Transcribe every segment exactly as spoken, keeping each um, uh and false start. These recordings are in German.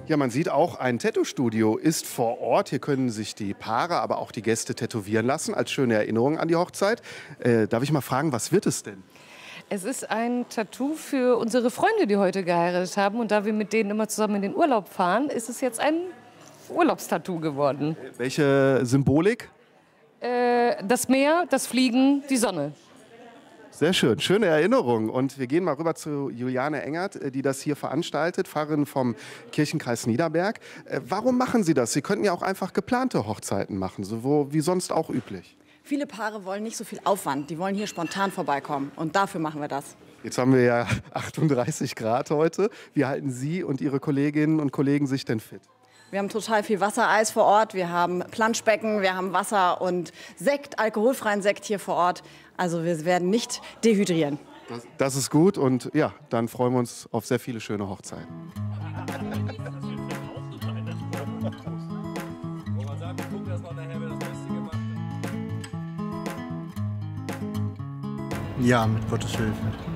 Ja, man sieht auch, ein Tattoo-Studio ist vor Ort. Hier können sich die Paare, aber auch die Gäste tätowieren lassen, als schöne Erinnerung an die Hochzeit. Äh, darf ich mal fragen, was wird es denn? Es ist ein Tattoo für unsere Freunde, die heute geheiratet haben. Und da wir mit denen immer zusammen in den Urlaub fahren, ist es jetzt ein Urlaubstattoo geworden. Welche Symbolik? Äh, das Meer, das Fliegen, die Sonne. Sehr schön, schöne Erinnerung. Und wir gehen mal rüber zu Juliane Engert, die das hier veranstaltet, Pfarrerin vom Kirchenkreis Niederberg. Äh, Warum machen Sie das? Sie könnten ja auch einfach geplante Hochzeiten machen, so wo, wie sonst auch üblich. Viele Paare wollen nicht so viel Aufwand. Die wollen hier spontan vorbeikommen. Und dafür machen wir das. Jetzt haben wir ja achtunddreißig Grad heute. Wie halten Sie und Ihre Kolleginnen und Kollegen sich denn fit? Wir haben total viel Wassereis vor Ort. Wir haben Planschbecken, wir haben Wasser und Sekt, alkoholfreien Sekt hier vor Ort. Also wir werden nicht dehydrieren. Das, das ist gut und ja, dann freuen wir uns auf sehr viele schöne Hochzeiten. Ja, mit Gottes Hilfe.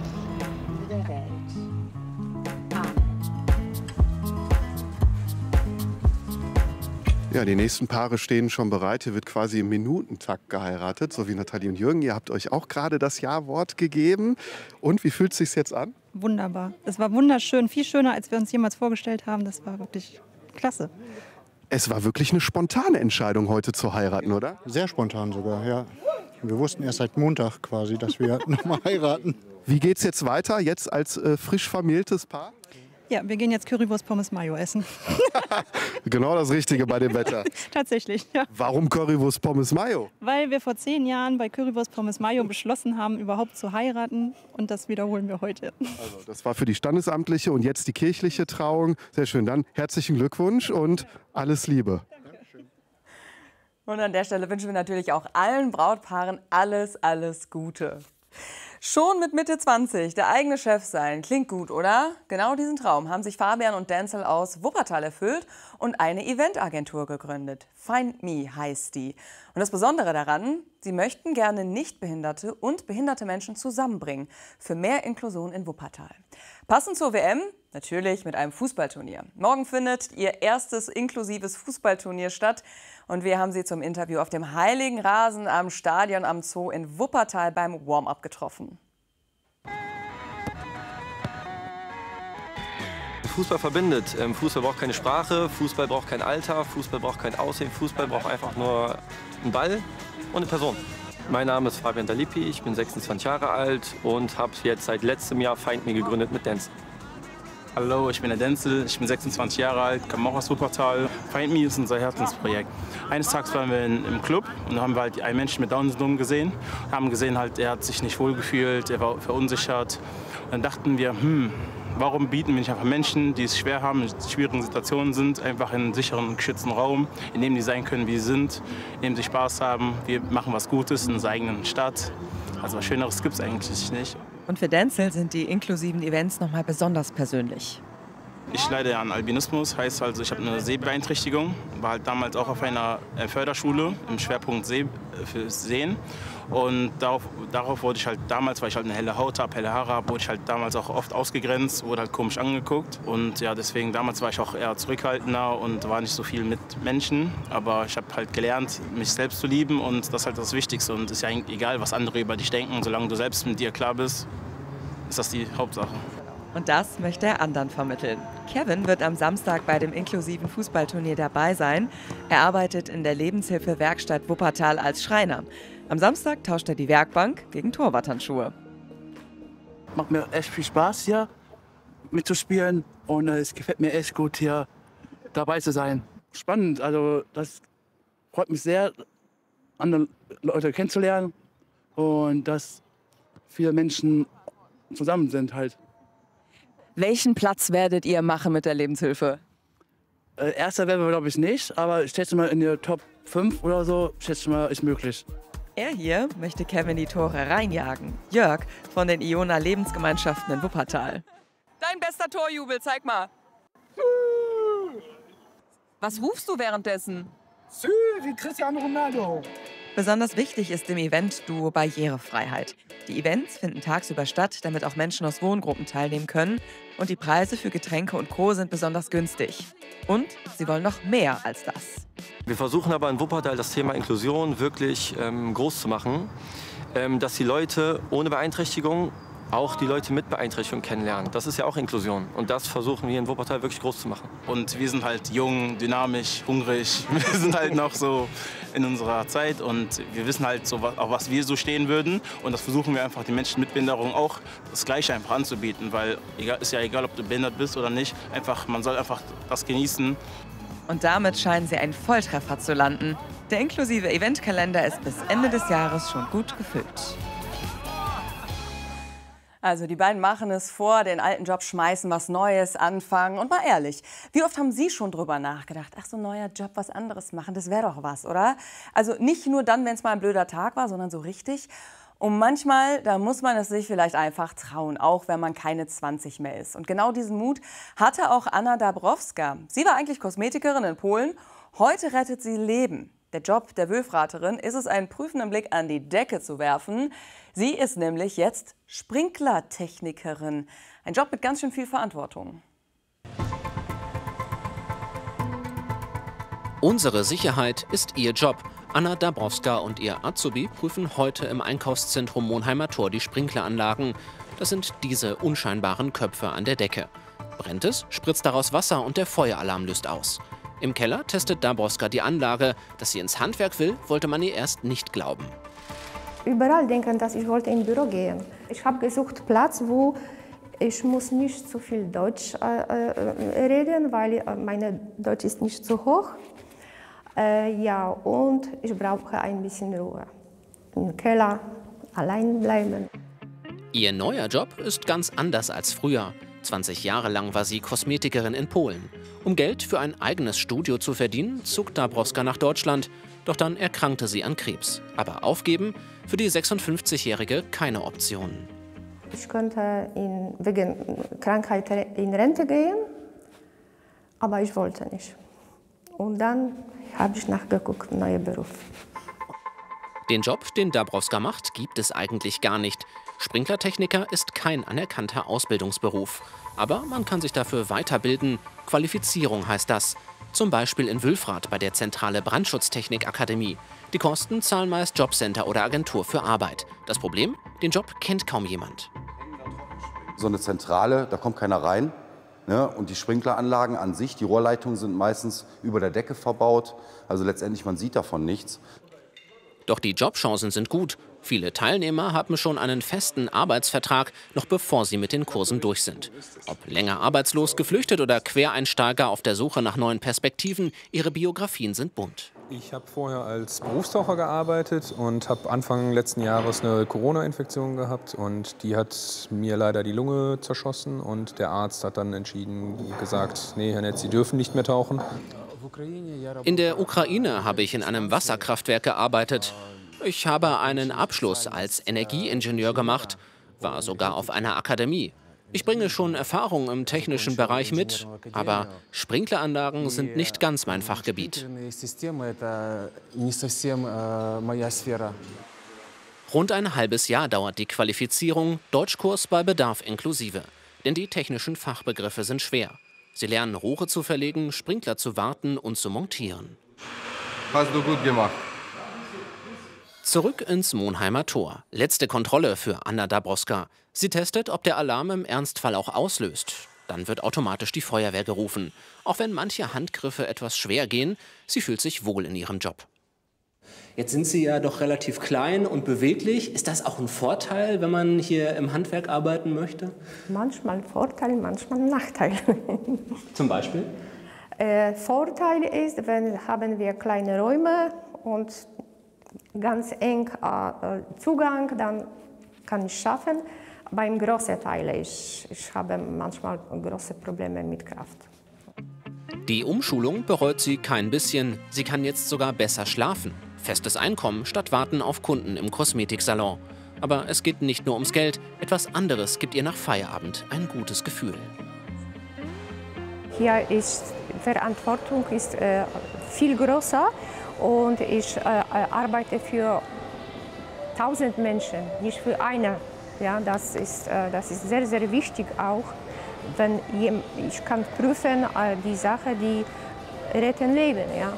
Ja, die nächsten Paare stehen schon bereit. Hier wird quasi im Minutentakt geheiratet, so wie Nathalie und Jürgen. Ihr habt euch auch gerade das Ja-Wort gegeben. Und wie fühlt es sich jetzt an? Wunderbar. Es war wunderschön, viel schöner, als wir uns jemals vorgestellt haben. Das war wirklich klasse. Es war wirklich eine spontane Entscheidung, heute zu heiraten, oder? Sehr spontan sogar, ja. Wir wussten erst seit Montag quasi, dass wir nochmal heiraten. Wie geht's jetzt weiter, jetzt als äh, frisch vermähltes Paar? Ja, wir gehen jetzt Currywurst Pommes Mayo essen. Genau das Richtige bei dem Wetter. Tatsächlich, ja. Warum Currywurst Pommes Mayo? Weil wir vor zehn Jahren bei Currywurst Pommes Mayo beschlossen haben, überhaupt zu heiraten. Und das wiederholen wir heute. Also, das war für die standesamtliche und jetzt die kirchliche Trauung. Sehr schön. Dann herzlichen Glückwunsch und alles Liebe. Und an der Stelle wünschen wir natürlich auch allen Brautpaaren alles, alles Gute. Schon mit Mitte zwanzig der eigene Chef sein, klingt gut, oder? Genau diesen Traum haben sich Fabian und Denzel aus Wuppertal erfüllt und eine Eventagentur gegründet. Find Me heißt die. Und das Besondere daran, sie möchten gerne Nichtbehinderte und behinderte Menschen zusammenbringen für mehr Inklusion in Wuppertal. Passend zur W M, natürlich mit einem Fußballturnier. Morgen findet ihr erstes inklusives Fußballturnier statt. Und wir haben sie zum Interview auf dem Heiligen Rasen am Stadion am Zoo in Wuppertal beim Warm-up getroffen. Fußball verbindet. Fußball braucht keine Sprache, Fußball braucht kein Alter, Fußball braucht kein Aussehen, Fußball braucht einfach nur einen Ball und eine Person. Mein Name ist Fabian Dalipi, ich bin sechsundzwanzig Jahre alt und habe jetzt seit letztem Jahr Find Me gegründet mit Denzel. Hallo, ich bin der Denzel, ich bin sechsundzwanzig Jahre alt, komme auch aus Wuppertal. Find Me ist unser Herzensprojekt. Eines Tages waren wir in, im Club und haben halt einen Menschen mit Down-Syndrom gesehen. Haben gesehen, halt, er hat sich nicht wohl gefühlt, er war verunsichert. Und dann dachten wir, hm, warum bieten wir nicht einfach Menschen, die es schwer haben, in schwierigen Situationen sind, einfach in einen sicheren, geschützten Raum, in dem die sein können, wie sie sind, in dem sie Spaß haben. Wir machen was Gutes in unserer eigenen Stadt. Also was Schöneres gibt es eigentlich nicht. Und für Denzel sind die inklusiven Events noch mal besonders persönlich. Ich leide an Albinismus, heißt also, ich habe eine Sehbeeinträchtigung, war halt damals auch auf einer Förderschule im Schwerpunkt See, für Sehen. Und darauf, darauf wurde ich halt damals, weil ich halt eine helle Haut habe, helle Haare habe, wurde ich halt damals auch oft ausgegrenzt, wurde halt komisch angeguckt. Und ja, deswegen damals war ich auch eher zurückhaltender und war nicht so viel mit Menschen. Aber ich habe halt gelernt, mich selbst zu lieben und das ist halt das Wichtigste. Und es ist ja eigentlich egal, was andere über dich denken, solange du selbst mit dir klar bist, ist das die Hauptsache. Und das möchte er anderen vermitteln. Kevin wird am Samstag bei dem inklusiven Fußballturnier dabei sein. Er arbeitet in der Lebenshilfe-Werkstatt Wuppertal als Schreiner. Am Samstag tauscht er die Werkbank gegen Torwarthandschuhe. Macht mir echt viel Spaß hier mitzuspielen und es gefällt mir echt gut hier dabei zu sein. Spannend, also das freut mich sehr, andere Leute kennenzulernen und dass viele Menschen zusammen sind halt. Welchen Platz werdet ihr machen mit der Lebenshilfe? Äh, erster werden wir glaube ich nicht, aber ich schätze mal in der Top fünf oder so, schätze mal, ist möglich. Er hier möchte Kevin die Tore reinjagen. Jörg von den Iona Lebensgemeinschaften in Wuppertal. Dein bester Torjubel, zeig mal. Was rufst du währenddessen? Sü, wie Cristiano Ronaldo. Besonders wichtig ist dem Event-Duo Barrierefreiheit. Die Events finden tagsüber statt, damit auch Menschen aus Wohngruppen teilnehmen können. Und die Preise für Getränke und Co. sind besonders günstig. Und sie wollen noch mehr als das. Wir versuchen aber in Wuppertal das Thema Inklusion wirklich ähm, groß zu machen, ähm, dass die Leute ohne Beeinträchtigung auch die Leute mit Beeinträchtigung kennenlernen. Das ist ja auch Inklusion. Und das versuchen wir in Wuppertal wirklich groß zu machen. Und wir sind halt jung, dynamisch, hungrig. Wir sind halt noch so in unserer Zeit und wir wissen halt, so, auf was wir so stehen würden. Und das versuchen wir einfach den Menschen mit Behinderung auch das Gleiche einfach anzubieten. Weil es ist ja egal, ob du behindert bist oder nicht. Einfach, man soll einfach das genießen. Und damit scheinen sie einen Volltreffer zu landen. Der inklusive Eventkalender ist bis Ende des Jahres schon gut gefüllt. Also die beiden machen es vor, den alten Job schmeißen, was Neues anfangen. Und mal ehrlich, wie oft haben Sie schon drüber nachgedacht, ach so ein neuer Job, was anderes machen, das wäre doch was, oder? Also nicht nur dann, wenn es mal ein blöder Tag war, sondern so richtig. Und manchmal, da muss man es sich vielleicht einfach trauen, auch wenn man keine zwanzig mehr ist. Und genau diesen Mut hatte auch Anna Dabrowska. Sie war eigentlich Kosmetikerin in Polen, heute rettet sie Leben. Der Job der Wülfraterin ist es, einen prüfenden Blick an die Decke zu werfen. Sie ist nämlich jetzt Sprinklertechnikerin. Ein Job mit ganz schön viel Verantwortung. Unsere Sicherheit ist ihr Job. Anna Dabrowska und ihr Azubi prüfen heute im Einkaufszentrum Monheimer Tor die Sprinkleranlagen. Das sind diese unscheinbaren Köpfe an der Decke. Brennt es, spritzt daraus Wasser und der Feueralarm löst aus. Im Keller testet Dabrowska die Anlage. Dass sie ins Handwerk will, wollte man ihr erst nicht glauben. Überall denken, dass ich wollte ins Büro gehen. Ich habe gesucht Platz, wo ich muss nicht so viel Deutsch äh, reden, weil meine Deutsch ist nicht so hoch. Äh, ja, und ich brauche ein bisschen Ruhe. Im Keller allein bleiben. Ihr neuer Job ist ganz anders als früher. zwanzig Jahre lang war sie Kosmetikerin in Polen. Um Geld für ein eigenes Studio zu verdienen, zog Dabrowska nach Deutschland. Doch dann erkrankte sie an Krebs. Aber aufgeben? Für die sechsundfünfzigjährige keine Option. Ich könnte in, wegen Krankheit in Rente gehen, aber ich wollte nicht. Und dann habe ich nachgeguckt, neuer Beruf. Den Job, den Dabrowska macht, gibt es eigentlich gar nicht. Sprinklertechniker ist kein anerkannter Ausbildungsberuf. Aber man kann sich dafür weiterbilden. Qualifizierung heißt das. Zum Beispiel in Wülfrath bei der Zentrale Brandschutztechnik-Akademie. Die Kosten zahlen meist Jobcenter oder Agentur für Arbeit. Das Problem? Den Job kennt kaum jemand. So eine Zentrale, da kommt keiner rein. Ne? Und die Sprinkleranlagen an sich, die Rohrleitungen sind meistens über der Decke verbaut. Also letztendlich, man sieht davon nichts. Doch die Jobchancen sind gut. Viele Teilnehmer haben schon einen festen Arbeitsvertrag, noch bevor sie mit den Kursen durch sind. Ob länger arbeitslos, geflüchtet oder Quereinsteiger auf der Suche nach neuen Perspektiven, ihre Biografien sind bunt. Ich habe vorher als Berufstaucher gearbeitet und habe Anfang letzten Jahres eine Corona-Infektion gehabt. Und die hat mir leider die Lunge zerschossen. Und der Arzt hat dann entschieden, gesagt, nee, Herr Netz, Sie dürfen nicht mehr tauchen. In der Ukraine habe ich in einem Wasserkraftwerk gearbeitet. Ich habe einen Abschluss als Energieingenieur gemacht, war sogar auf einer Akademie. Ich bringe schon Erfahrung im technischen Bereich mit, aber Sprinkleranlagen sind nicht ganz mein Fachgebiet. Rund ein halbes Jahr dauert die Qualifizierung, Deutschkurs bei Bedarf inklusive. Denn die technischen Fachbegriffe sind schwer. Sie lernen, Rohre zu verlegen, Sprinkler zu warten und zu montieren. Hast du gut gemacht. Zurück ins Monheimer Tor. Letzte Kontrolle für Anna Dabrowska. Sie testet, ob der Alarm im Ernstfall auch auslöst. Dann wird automatisch die Feuerwehr gerufen. Auch wenn manche Handgriffe etwas schwer gehen, sie fühlt sich wohl in ihrem Job. Jetzt sind Sie ja doch relativ klein und beweglich. Ist das auch ein Vorteil, wenn man hier im Handwerk arbeiten möchte? Manchmal Vorteil, manchmal Nachteil. Zum Beispiel? Äh, Vorteil ist, wenn haben wir kleine Räume und ganz eng äh, Zugang, dann kann ich schaffen. Beim großen Teil, ich, ich habe manchmal große Probleme mit Kraft. Die Umschulung bereut sie kein bisschen. Sie kann jetzt sogar besser schlafen. Festes Einkommen statt Warten auf Kunden im Kosmetiksalon. Aber es geht nicht nur ums Geld. Etwas anderes gibt ihr nach Feierabend ein gutes Gefühl. Hier ist Verantwortung ist, äh, viel größer Und ich äh, arbeite für tausend Menschen, nicht für eine. Ja, das ist, äh, das ist sehr, sehr wichtig auch. Wenn ich kann prüfen, äh, die Sache, die retten Leben. Ja.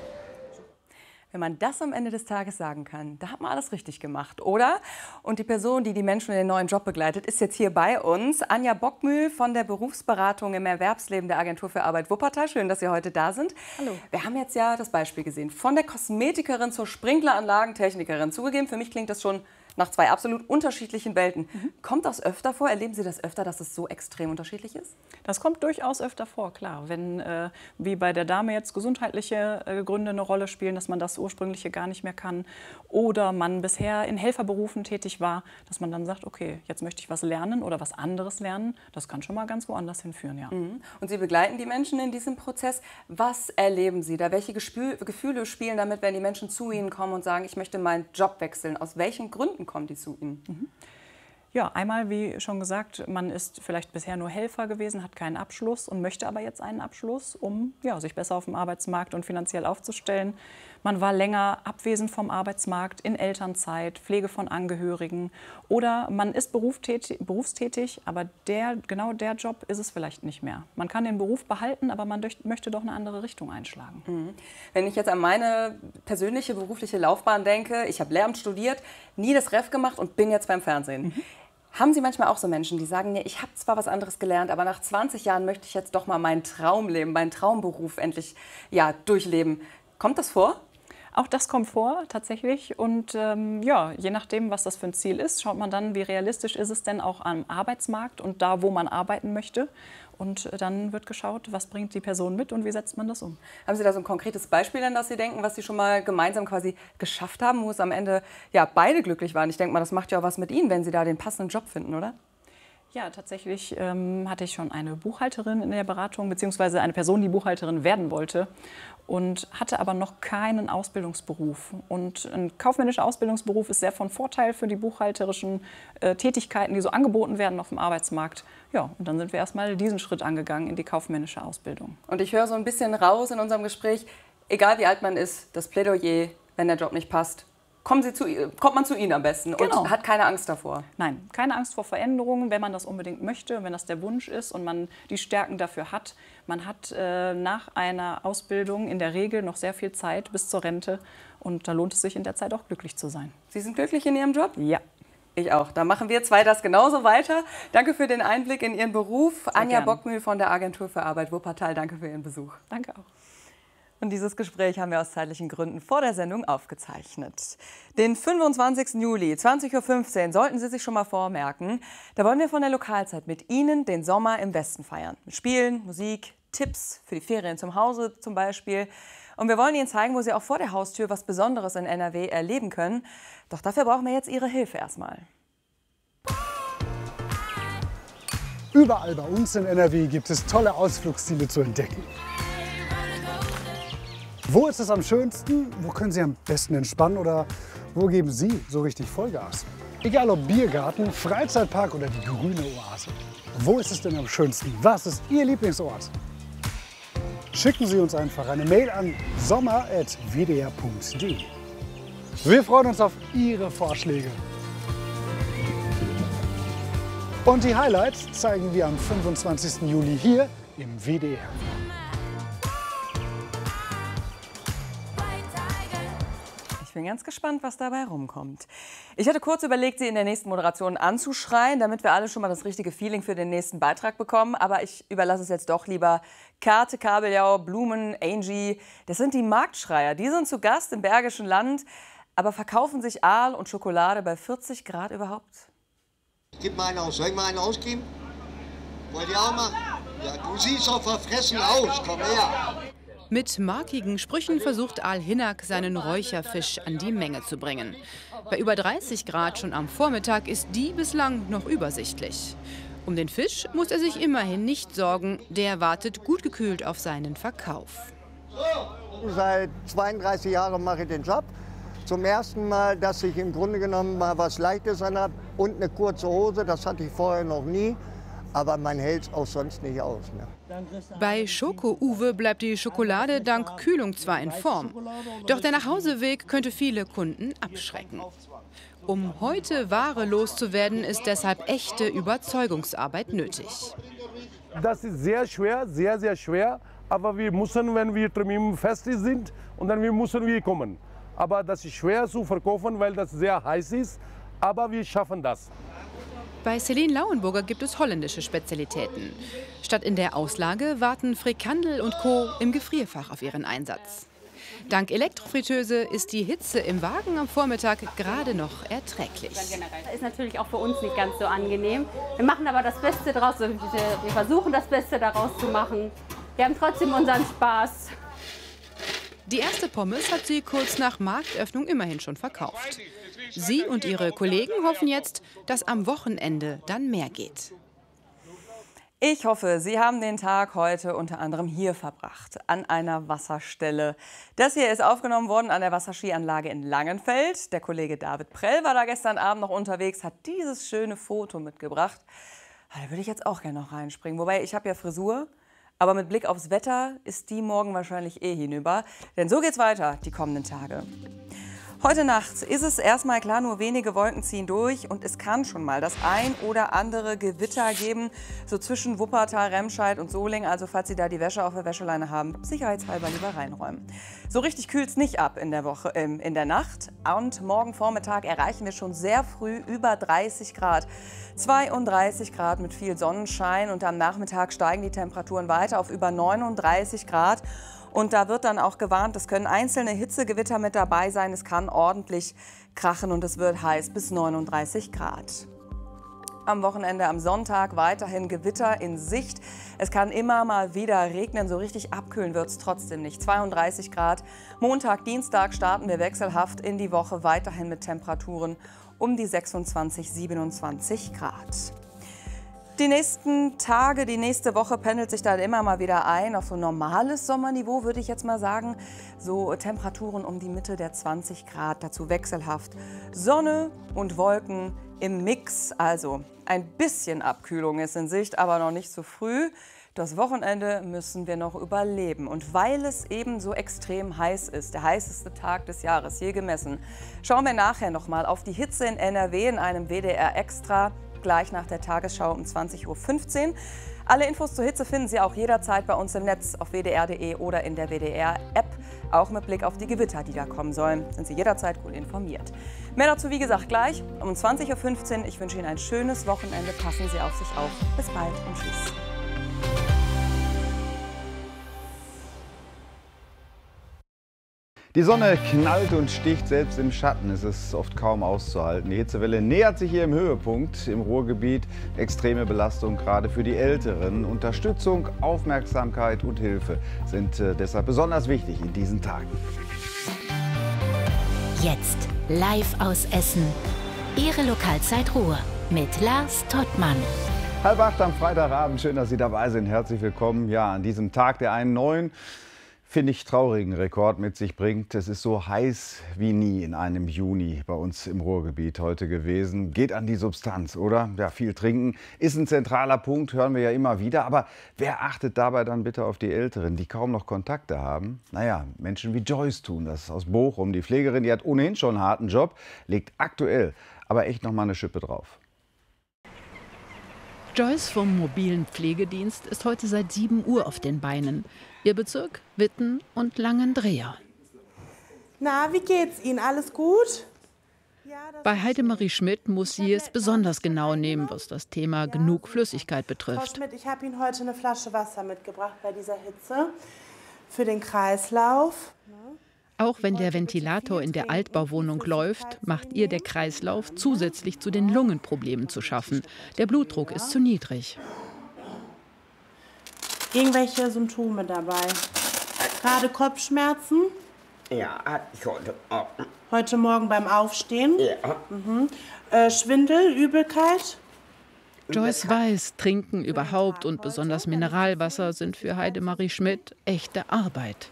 Wenn man das am Ende des Tages sagen kann, da hat man alles richtig gemacht, oder? Und die Person, die die Menschen in den neuen Job begleitet, ist jetzt hier bei uns. Anja Bockmühl von der Berufsberatung im Erwerbsleben der Agentur für Arbeit Wuppertal. Schön, dass Sie heute da sind. Hallo. Wir haben jetzt ja das Beispiel gesehen. Von der Kosmetikerin zur Sprinkleranlagentechnikerin. Zugegeben, für mich klingt das schon nach zwei absolut unterschiedlichen Welten. Mhm. Kommt das öfter vor? Erleben Sie das öfter, dass es so extrem unterschiedlich ist? Das kommt durchaus öfter vor, klar. Wenn, äh, wie bei der Dame jetzt, gesundheitliche äh, Gründe eine Rolle spielen, dass man das ursprüngliche gar nicht mehr kann. Oder man bisher in Helferberufen tätig war, dass man dann sagt, okay, jetzt möchte ich was lernen oder was anderes lernen. Das kann schon mal ganz woanders hinführen, ja. Mhm. Und Sie begleiten die Menschen in diesem Prozess. Was erleben Sie da? Welche Gespü- Gefühle spielen damit, wenn die Menschen zu Ihnen kommen und sagen, ich möchte meinen Job wechseln? Aus welchen Gründen kommen die zu Ihnen? Mhm. Ja, einmal, wie schon gesagt, man ist vielleicht bisher nur Helfer gewesen, hat keinen Abschluss und möchte aber jetzt einen Abschluss, um ja, sich besser auf dem Arbeitsmarkt und finanziell aufzustellen. Man war länger abwesend vom Arbeitsmarkt, in Elternzeit, Pflege von Angehörigen oder man ist berufstätig, berufstätig, aber der, genau der Job ist es vielleicht nicht mehr. Man kann den Beruf behalten, aber man durch, möchte doch eine andere Richtung einschlagen. Mhm. Wenn ich jetzt an meine persönliche berufliche Laufbahn denke, ich habe Lehramt studiert, nie das Ref gemacht und bin jetzt beim Fernsehen. Mhm. Haben Sie manchmal auch so Menschen, die sagen, nee, ich habe zwar was anderes gelernt, aber nach zwanzig Jahren möchte ich jetzt doch mal meinen Traumleben, meinen Traumberuf endlich ja, durchleben. Kommt das vor? Auch das kommt vor, tatsächlich. Und ähm, ja, je nachdem, was das für ein Ziel ist, schaut man dann, wie realistisch ist es denn auch am Arbeitsmarkt und da, wo man arbeiten möchte. Und dann wird geschaut, was bringt die Person mit und wie setzt man das um. Haben Sie da so ein konkretes Beispiel, an das Sie denken, was Sie schon mal gemeinsam quasi geschafft haben, wo es am Ende ja, beide glücklich waren? Ich denke mal, das macht ja auch was mit Ihnen, wenn Sie da den passenden Job finden, oder? Ja, tatsächlich ähm, hatte ich schon eine Buchhalterin in der Beratung, beziehungsweise eine Person, die Buchhalterin werden wollte und hatte aber noch keinen Ausbildungsberuf. Und ein kaufmännischer Ausbildungsberuf ist sehr von Vorteil für die buchhalterischen äh, Tätigkeiten, die so angeboten werden auf dem Arbeitsmarkt. Ja, und dann sind wir erstmal diesen Schritt angegangen in die kaufmännische Ausbildung. Und ich höre so ein bisschen raus in unserem Gespräch, egal wie alt man ist, das Plädoyer, wenn der Job nicht passt, Kommen Sie zu, kommt man zu Ihnen am besten genau. und hat keine Angst davor? Nein, keine Angst vor Veränderungen, wenn man das unbedingt möchte, wenn das der Wunsch ist und man die Stärken dafür hat. Man hat äh, nach einer Ausbildung in der Regel noch sehr viel Zeit bis zur Rente und da lohnt es sich in der Zeit auch glücklich zu sein. Sie sind glücklich in Ihrem Job? Ja. Ich auch. Da machen wir zwei das genauso weiter. Danke für den Einblick in Ihren Beruf. Sehr Anja gern. Bockmühl von der Agentur für Arbeit Wuppertal, danke für Ihren Besuch. Danke auch. Und dieses Gespräch haben wir aus zeitlichen Gründen vor der Sendung aufgezeichnet. Den fünfundzwanzigsten Juli, zwanzig Uhr fünfzehn, sollten Sie sich schon mal vormerken. Da wollen wir von der Lokalzeit mit Ihnen den Sommer im Westen feiern. Mit Spielen, Musik, Tipps für die Ferien zum Hause zum Beispiel. Und wir wollen Ihnen zeigen, wo Sie auch vor der Haustür was Besonderes in N R W erleben können. Doch dafür brauchen wir jetzt Ihre Hilfe erstmal. Überall bei uns in N R W gibt es tolle Ausflugsziele zu entdecken. Wo ist es am schönsten? Wo können Sie am besten entspannen? Oder wo geben Sie so richtig Vollgas? Egal ob Biergarten, Freizeitpark oder die grüne Oase. Wo ist es denn am schönsten? Was ist Ihr Lieblingsort? Schicken Sie uns einfach eine Mail an sommer at w d r punkt d e. Wir freuen uns auf Ihre Vorschläge. Und die Highlights zeigen wir am fünfundzwanzigsten Juli hier im W D R. Ich bin ganz gespannt, was dabei rumkommt. Ich hatte kurz überlegt, Sie in der nächsten Moderation anzuschreien, damit wir alle schon mal das richtige Feeling für den nächsten Beitrag bekommen. Aber ich überlasse es jetzt doch lieber Karte, Kabeljau, Blumen, Angie. Das sind die Marktschreier. Die sind zu Gast im Bergischen Land, aber verkaufen sich Aal und Schokolade bei vierzig Grad überhaupt? Gib mal einen aus. Soll ich mal einen ausgeben? Wollt ihr auch mal? Ja, du siehst auch verfressen aus. Komm her. Mit markigen Sprüchen versucht Aal Hinnack, seinen Räucherfisch an die Menge zu bringen. Bei über dreißig Grad schon am Vormittag ist die bislang noch übersichtlich. Um den Fisch muss er sich immerhin nicht sorgen, der wartet gut gekühlt auf seinen Verkauf. Seit zweiunddreißig Jahren mache ich den Job. Zum ersten Mal, dass ich im Grunde genommen mal was Leichtes anhabe und eine kurze Hose, das hatte ich vorher noch nie. Aber man hält es auch sonst nicht aus. Ne? Bei Schoko-Uwe bleibt die Schokolade dank Kühlung zwar in Form, doch der Nachhauseweg könnte viele Kunden abschrecken. Um heute Ware loszuwerden, ist deshalb echte Überzeugungsarbeit nötig. Das ist sehr schwer, sehr, sehr schwer. Aber wir müssen, wenn wir im Fest sind, und dann müssen wir kommen. Aber das ist schwer zu verkaufen, weil das sehr heiß ist. Aber wir schaffen das. Bei Celine Lauenburger gibt es holländische Spezialitäten. Statt in der Auslage warten Frikandel und Co. im Gefrierfach auf ihren Einsatz. Dank Elektrofritteuse ist die Hitze im Wagen am Vormittag gerade noch erträglich. Das ist natürlich auch für uns nicht ganz so angenehm. Wir machen aber das Beste daraus. Wir versuchen das Beste daraus zu machen. Wir haben trotzdem unseren Spaß. Die erste Pommes hat sie kurz nach Marktöffnung immerhin schon verkauft. Sie und ihre Kollegen hoffen jetzt, dass am Wochenende dann mehr geht. Ich hoffe, Sie haben den Tag heute unter anderem hier verbracht, an einer Wasserstelle. Das hier ist aufgenommen worden an der Wasserskianlage in Langenfeld. Der Kollege David Prell war da gestern Abend noch unterwegs, hat dieses schöne Foto mitgebracht. Da würde ich jetzt auch gerne noch reinspringen. Wobei, ich habe ja Frisur, aber mit Blick aufs Wetter ist die morgen wahrscheinlich eh hinüber. Denn so geht's weiter die kommenden Tage. Heute Nacht ist es erstmal klar, nur wenige Wolken ziehen durch und es kann schon mal das ein oder andere Gewitter geben, so zwischen Wuppertal, Remscheid und Solingen. Also falls Sie da die Wäsche auf der Wäscheleine haben, sicherheitshalber lieber reinräumen. So richtig kühlt es nicht ab in der Woche, äh, in der Nacht. Und morgen Vormittag erreichen wir schon sehr früh über dreißig Grad. zweiunddreißig Grad mit viel Sonnenschein und am Nachmittag steigen die Temperaturen weiter auf über neununddreißig Grad. Und da wird dann auch gewarnt, es können einzelne Hitzegewitter mit dabei sein. Es kann ordentlich krachen und es wird heiß bis neununddreißig Grad. Am Wochenende, am Sonntag weiterhin Gewitter in Sicht. Es kann immer mal wieder regnen, so richtig abkühlen wird es trotzdem nicht. zweiunddreißig Grad. Montag, Dienstag starten wir wechselhaft in die Woche, weiterhin mit Temperaturen um die sechsundzwanzig, siebenundzwanzig Grad. Die nächsten Tage, die nächste Woche pendelt sich dann immer mal wieder ein auf so normales Sommerniveau, würde ich jetzt mal sagen. So Temperaturen um die Mitte der zwanzig Grad, dazu wechselhaft Sonne und Wolken im Mix. Also ein bisschen Abkühlung ist in Sicht, aber noch nicht zu früh. Das Wochenende müssen wir noch überleben. Und weil es eben so extrem heiß ist, der heißeste Tag des Jahres je gemessen, schauen wir nachher noch mal auf die Hitze in N R W in einem W D R Extra. Gleich nach der Tagesschau um zwanzig Uhr fünfzehn. Alle Infos zur Hitze finden Sie auch jederzeit bei uns im Netz auf w d r punkt d e oder in der W D R-App. Auch mit Blick auf die Gewitter, die da kommen sollen, sind Sie jederzeit gut informiert. Mehr dazu, wie gesagt, gleich um zwanzig Uhr fünfzehn. Ich wünsche Ihnen ein schönes Wochenende. Passen Sie auf sich auf. Bis bald und tschüss. Die Sonne knallt und sticht, selbst im Schatten ist es oft kaum auszuhalten. Die Hitzewelle nähert sich hier im Höhepunkt im Ruhrgebiet. Extreme Belastung gerade für die Älteren. Unterstützung, Aufmerksamkeit und Hilfe sind äh, deshalb besonders wichtig in diesen Tagen. Jetzt live aus Essen. Ihre Lokalzeit Ruhr mit Lars Tottmann. Halb acht am Freitagabend. Schön, dass Sie dabei sind. Herzlich willkommen. Ja, an diesem Tag, der einen neuen, finde ich, traurigen Rekord mit sich bringt. Es ist so heiß wie nie in einem Juni bei uns im Ruhrgebiet heute gewesen. Geht an die Substanz, oder? Ja, viel trinken ist ein zentraler Punkt, hören wir ja immer wieder. Aber wer achtet dabei dann bitte auf die Älteren, die kaum noch Kontakte haben? Naja, Menschen wie Joyce tun das aus Bochum. Die Pflegerin, die hat ohnehin schon einen harten Job, legt aktuell aber echt noch mal eine Schippe drauf. Joyce vom mobilen Pflegedienst ist heute seit sieben Uhr auf den Beinen. Ihr Bezirk, Witten und Langendreher. Na, wie geht's Ihnen? Alles gut? Bei Heidemarie Schmidt muss sie es besonders genau nehmen, was das Thema genug Flüssigkeit Frau betrifft. Schmidt, ich habe Ihnen heute eine Flasche Wasser mitgebracht bei dieser Hitze für den Kreislauf. Auch wenn der Ventilator in der Altbauwohnung läuft, macht ihr der Kreislauf zusätzlich zu den Lungenproblemen zu schaffen. Der Blutdruck ist zu niedrig. Irgendwelche Symptome dabei? Gerade Kopfschmerzen? Ja, hatte ich heute Morgen. Heute Morgen beim Aufstehen? Ja. Mhm. Äh, Schwindel, Übelkeit? Joyce weiß, Trinken überhaupt und besonders Mineralwasser sind für Heidemarie Schmidt echte Arbeit.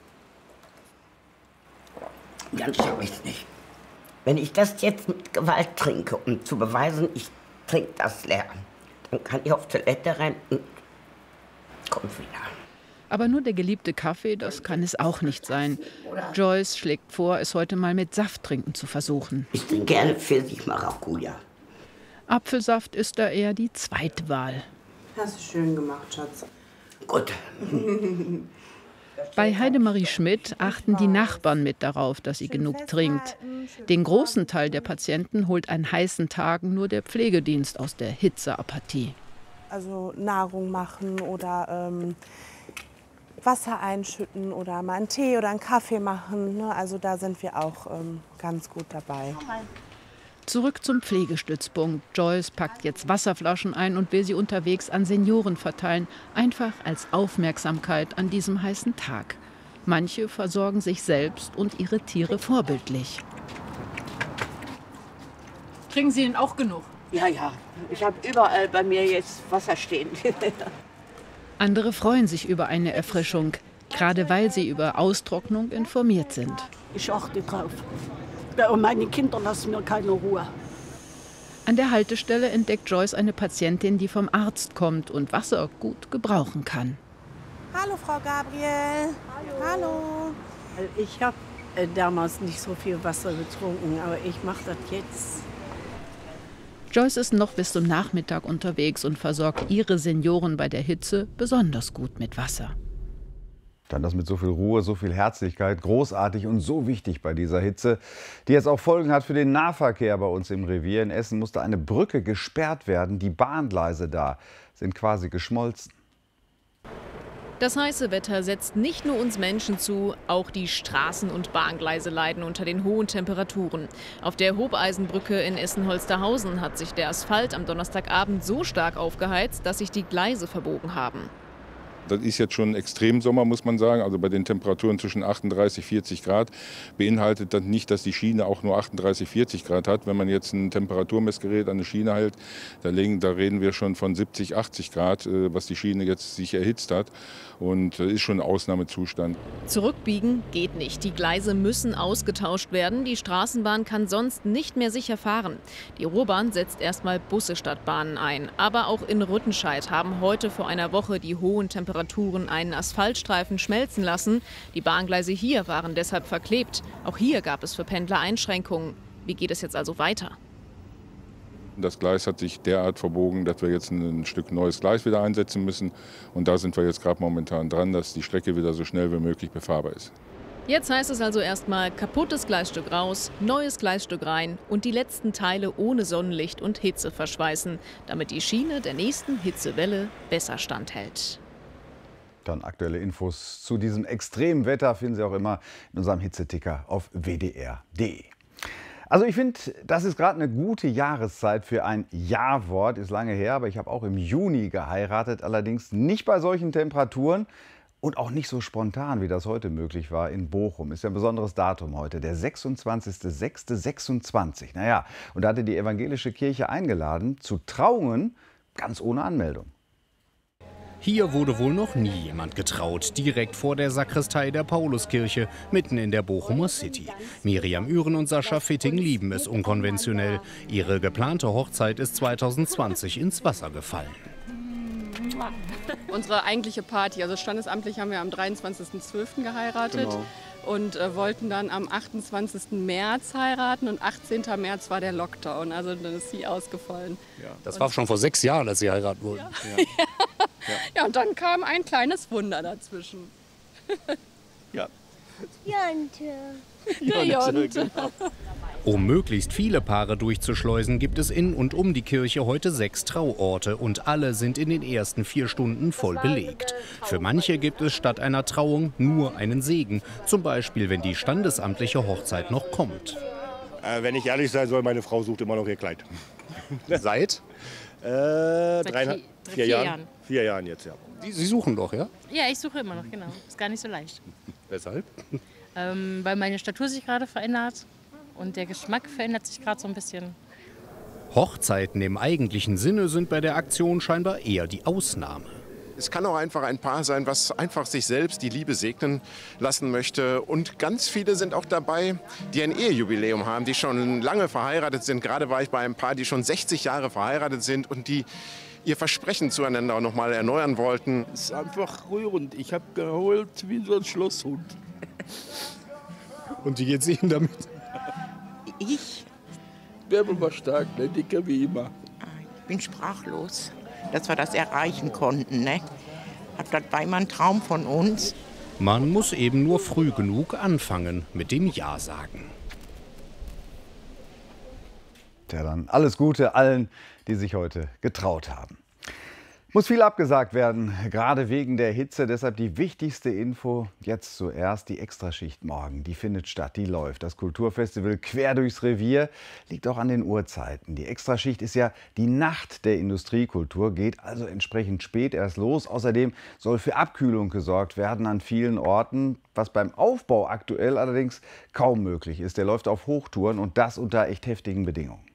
Ganz schaffe ich es nicht. Wenn ich das jetzt mit Gewalt trinke, um zu beweisen, ich trinke das leer, dann kann ich auf Toilette rennen und kommt wieder. Aber nur der geliebte Kaffee, das kann es auch nicht sein. Joyce schlägt vor, es heute mal mit Safttrinken zu versuchen. Ich trinke gerne Pfirsich-Maracuja. Apfelsaft ist da eher die Zweitwahl. Hast du schön gemacht, Schatz. Gut. Bei Heidemarie Schmidt achten die Nachbarn mit darauf, dass sie genug trinkt. Den großen Teil der Patienten holt an heißen Tagen nur der Pflegedienst aus der Hitzeapathie. Also Nahrung machen oder ähm, Wasser einschütten oder mal einen Tee oder einen Kaffee machen. Ne? Also da sind wir auch ähm, ganz gut dabei. Zurück zum Pflegestützpunkt. Joyce packt jetzt Wasserflaschen ein und will sie unterwegs an Senioren verteilen. Einfach als Aufmerksamkeit an diesem heißen Tag. Manche versorgen sich selbst und ihre Tiere vorbildlich. Trinken Sie denn auch genug? Ja, ja. Ich habe überall bei mir jetzt Wasser stehen. Andere freuen sich über eine Erfrischung, gerade weil sie über Austrocknung informiert sind. Ich achte drauf. Und meine Kinder lassen mir keine Ruhe. An der Haltestelle entdeckt Joyce eine Patientin, die vom Arzt kommt und Wasser gut gebrauchen kann. Hallo, Frau Gabriel. Hallo. Hallo. Ich habe äh, damals nicht so viel Wasser getrunken, aber ich mache das jetzt. Joyce ist noch bis zum Nachmittag unterwegs und versorgt ihre Senioren bei der Hitze besonders gut mit Wasser. Dann das mit so viel Ruhe, so viel Herzlichkeit, großartig und so wichtig bei dieser Hitze, die jetzt auch Folgen hat für den Nahverkehr bei uns im Revier. In Essen musste eine Brücke gesperrt werden. Die Bahngleise da sind quasi geschmolzen. Das heiße Wetter setzt nicht nur uns Menschen zu, auch die Straßen und Bahngleise leiden unter den hohen Temperaturen. Auf der Hobeisenbrücke in Essen-Holsterhausen hat sich der Asphalt am Donnerstagabend so stark aufgeheizt, dass sich die Gleise verbogen haben. Das ist jetzt schon Extremsommer, muss man sagen. Also bei den Temperaturen zwischen achtunddreißig und vierzig Grad beinhaltet das nicht, dass die Schiene auch nur achtunddreißig, vierzig Grad hat. Wenn man jetzt ein Temperaturmessgerät an eine Schiene hält, da, legen, da reden wir schon von siebzig, achtzig Grad, was die Schiene jetzt sich erhitzt hat. Und das ist schon ein Ausnahmezustand. Zurückbiegen geht nicht. Die Gleise müssen ausgetauscht werden. Die Straßenbahn kann sonst nicht mehr sicher fahren. Die Ruhrbahn setzt erstmal Busse statt Bahnen ein. Aber auch in Rüttenscheid haben heute vor einer Woche die hohen Temperaturen einen Asphaltstreifen schmelzen lassen. Die Bahngleise hier waren deshalb verklebt. Auch hier gab es für Pendler Einschränkungen. Wie geht es jetzt also weiter? Das Gleis hat sich derart verbogen, dass wir jetzt ein Stück neues Gleis wieder einsetzen müssen. Und da sind wir jetzt gerade momentan dran, dass die Strecke wieder so schnell wie möglich befahrbar ist. Jetzt heißt es also erstmal kaputtes Gleisstück raus, neues Gleisstück rein und die letzten Teile ohne Sonnenlicht und Hitze verschweißen, damit die Schiene der nächsten Hitzewelle besser standhält. Dann aktuelle Infos zu diesem extremen Wetter finden Sie auch immer in unserem Hitzeticker auf w d r punkt d e. Also ich finde, das ist gerade eine gute Jahreszeit für ein Ja-Wort. Ist lange her, aber ich habe auch im Juni geheiratet. Allerdings nicht bei solchen Temperaturen und auch nicht so spontan, wie das heute möglich war in Bochum. Ist ja ein besonderes Datum heute, der sechsundzwanzigster sechster sechsundzwanzig. Naja, und da hatte die evangelische Kirche eingeladen zu Trauungen, ganz ohne Anmeldung. Hier wurde wohl noch nie jemand getraut, direkt vor der Sakristei der Pauluskirche, mitten in der Bochumer City. Miriam Üren und Sascha Fitting lieben es unkonventionell. Ihre geplante Hochzeit ist zweitausendzwanzig ins Wasser gefallen. Unsere eigentliche Party, also standesamtlich haben wir am dreiundzwanzigsten zwölften geheiratet. Genau. Und äh, wollten dann am achtundzwanzigsten März heiraten und achtzehnten März war der Lockdown, also dann ist sie ausgefallen. Ja, das war schon vor sechs Jahren, als Sie heiraten wollten. Ja. Ja. Ja. Ja, und dann kam ein kleines Wunder dazwischen. Ja. Jonte. Ja, Jonte. Um möglichst viele Paare durchzuschleusen, gibt es in und um die Kirche heute sechs Trauorte und alle sind in den ersten vier Stunden voll belegt. Für manche gibt es statt einer Trauung nur einen Segen, zum Beispiel wenn die standesamtliche Hochzeit noch kommt. Äh, wenn ich ehrlich sein soll, meine Frau sucht immer noch ihr Kleid. Seit? Äh, dreieinhalb, vier, vier Jahren. Jahren. Vier Jahren jetzt, ja. Sie, Sie suchen doch, ja? Ja, ich suche immer noch, genau. Ist gar nicht so leicht. Weshalb? Ähm, weil meine Statur sich gerade verändert. Und der Geschmack verändert sich gerade so ein bisschen. Hochzeiten im eigentlichen Sinne sind bei der Aktion scheinbar eher die Ausnahme. Es kann auch einfach ein Paar sein, was einfach sich selbst die Liebe segnen lassen möchte. Und ganz viele sind auch dabei, die ein Ehejubiläum haben, die schon lange verheiratet sind. Gerade war ich bei einem Paar, die schon sechzig Jahre verheiratet sind und die ihr Versprechen zueinander noch mal erneuern wollten. Es ist einfach rührend. Ich habe geheult wie so ein Schlosshund. Und wie geht's Ihnen damit? Ich? Bärbel war stark, ne? Dicker wie immer. Ich bin sprachlos, dass wir das erreichen konnten. Ne? Das war immer ein Traum von uns. Man muss eben nur früh genug anfangen mit dem Ja sagen. Ja, dann alles Gute allen, die sich heute getraut haben. Muss viel abgesagt werden, gerade wegen der Hitze. Deshalb die wichtigste Info jetzt zuerst. Die Extraschicht morgen, die findet statt, die läuft. Das Kulturfestival quer durchs Revier liegt auch an den Uhrzeiten. Die Extraschicht ist ja die Nacht der Industriekultur, geht also entsprechend spät erst los. Außerdem soll für Abkühlung gesorgt werden an vielen Orten, was beim Aufbau aktuell allerdings kaum möglich ist. Der läuft auf Hochtouren und das unter echt heftigen Bedingungen.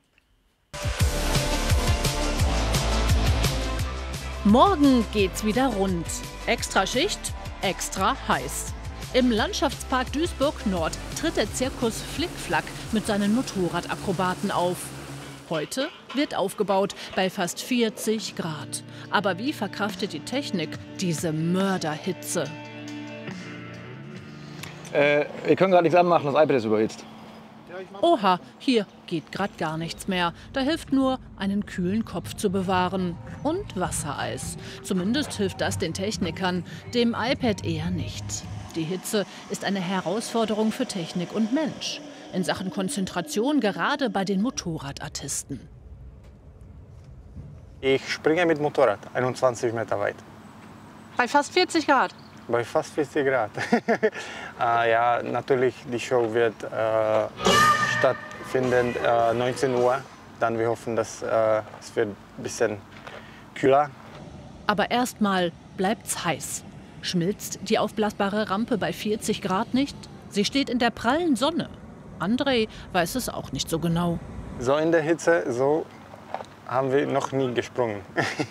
Morgen geht's wieder rund. Extraschicht, extra heiß. Im Landschaftspark Duisburg Nord tritt der Zirkus Flickflack mit seinen Motorradakrobaten auf. Heute wird aufgebaut bei fast vierzig Grad. Aber wie verkraftet die Technik diese Mörderhitze? Äh, wir können gerade nichts anmachen, das iPad ist überhitzt. Oha, hier geht gerade gar nichts mehr. Da hilft nur, einen kühlen Kopf zu bewahren. Und Wassereis. Zumindest hilft das den Technikern, dem iPad eher nicht. Die Hitze ist eine Herausforderung für Technik und Mensch. In Sachen Konzentration gerade bei den Motorradartisten. Ich springe mit Motorrad, einundzwanzig Meter weit. Bei fast vierzig Grad? Bei fast vierzig Grad. äh, ja, natürlich, die Show wird äh, stattfinden äh, neunzehn Uhr. Dann wir hoffen, dass äh, es wird ein bisschen kühler. Aber erstmal bleibt's heiß. Schmilzt die aufblasbare Rampe bei vierzig Grad nicht? Sie steht in der prallen Sonne. André weiß es auch nicht so genau. So in der Hitze, so haben wir noch nie gesprungen.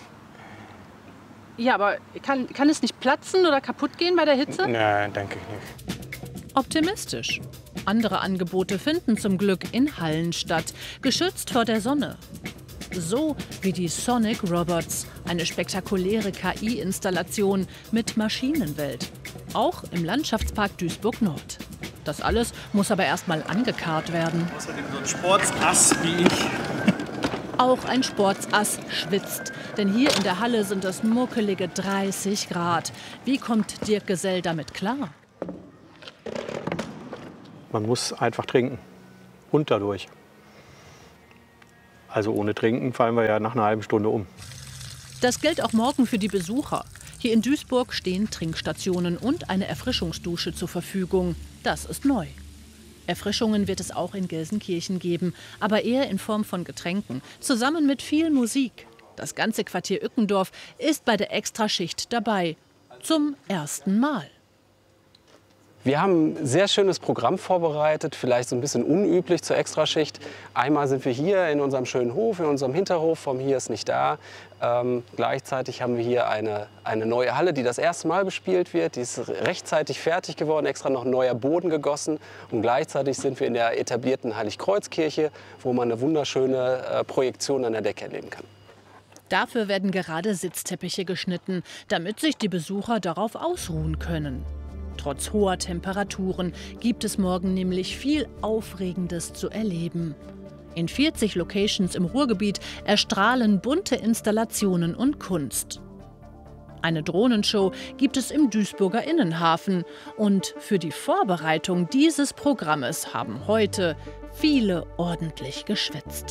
Ja, aber kann, kann es nicht platzen oder kaputt gehen bei der Hitze? Nein, denke ich nicht. Optimistisch. Andere Angebote finden zum Glück in Hallen statt, geschützt vor der Sonne. So wie die Sonic Robots, eine spektakuläre K I-Installation mit Maschinenwelt. Auch im Landschaftspark Duisburg Nord. Das alles muss aber erst mal angekarrt werden. Außerdem so ein Sportsass wie ich. Auch ein Sportsass schwitzt. Denn hier in der Halle sind es muckelige dreißig Grad. Wie kommt Dirk Gesell damit klar? Man muss einfach trinken. Und dadurch. Also ohne Trinken fallen wir ja nach einer halben Stunde um. Das gilt auch morgen für die Besucher. Hier in Duisburg stehen Trinkstationen und eine Erfrischungsdusche zur Verfügung. Das ist neu. Erfrischungen wird es auch in Gelsenkirchen geben, aber eher in Form von Getränken, zusammen mit viel Musik. Das ganze Quartier Ückendorf ist bei der Extraschicht dabei. Zum ersten Mal. Wir haben ein sehr schönes Programm vorbereitet, vielleicht so ein bisschen unüblich zur Extraschicht. Einmal sind wir hier in unserem schönen Hof, in unserem Hinterhof, vom Hier ist nicht da. Ähm, gleichzeitig haben wir hier eine, eine neue Halle, die das erste Mal bespielt wird. Die ist rechtzeitig fertig geworden, extra noch neuer Boden gegossen. Und gleichzeitig sind wir in der etablierten Heiligkreuzkirche, wo man eine wunderschöne äh, Projektion an der Decke erleben kann. Dafür werden gerade Sitzteppiche geschnitten, damit sich die Besucher darauf ausruhen können. Trotz hoher Temperaturen gibt es morgen nämlich viel Aufregendes zu erleben. In vierzig Locations im Ruhrgebiet erstrahlen bunte Installationen und Kunst. Eine Drohnenshow gibt es im Duisburger Innenhafen. Und für die Vorbereitung dieses Programmes haben heute viele ordentlich geschwitzt.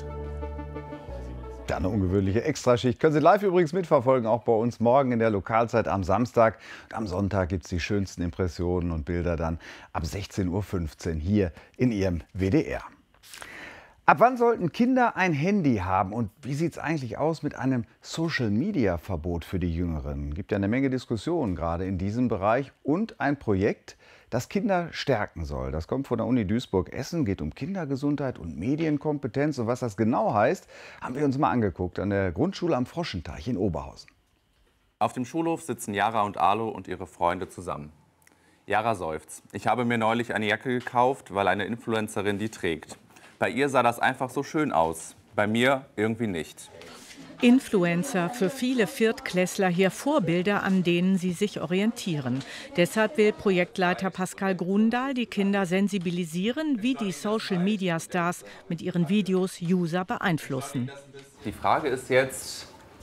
Ja, eine ungewöhnliche Extraschicht. Können Sie live übrigens mitverfolgen, auch bei uns morgen in der Lokalzeit am Samstag. Und am Sonntag gibt es die schönsten Impressionen und Bilder dann ab sechzehn Uhr fünfzehn hier in Ihrem W D R. Ab wann sollten Kinder ein Handy haben und wie sieht es eigentlich aus mit einem Social-Media-Verbot für die Jüngeren? Es gibt ja eine Menge Diskussionen gerade in diesem Bereich und ein Projekt, das Kinder stärken soll. Das kommt von der Uni Duisburg-Essen, geht um Kindergesundheit und Medienkompetenz. Und was das genau heißt, haben wir uns mal angeguckt an der Grundschule am Froschenteich in Oberhausen. Auf dem Schulhof sitzen Jara und Arlo und ihre Freunde zusammen. Jara seufzt. Ich habe mir neulich eine Jacke gekauft, weil eine Influencerin die trägt. Bei ihr sah das einfach so schön aus, bei mir irgendwie nicht. Influencer, für viele Viertklässler hier Vorbilder, an denen sie sich orientieren. Deshalb will Projektleiter Pascal Grundahl die Kinder sensibilisieren, wie die Social-Media-Stars mit ihren Videos User beeinflussen. Die Frage ist jetzt,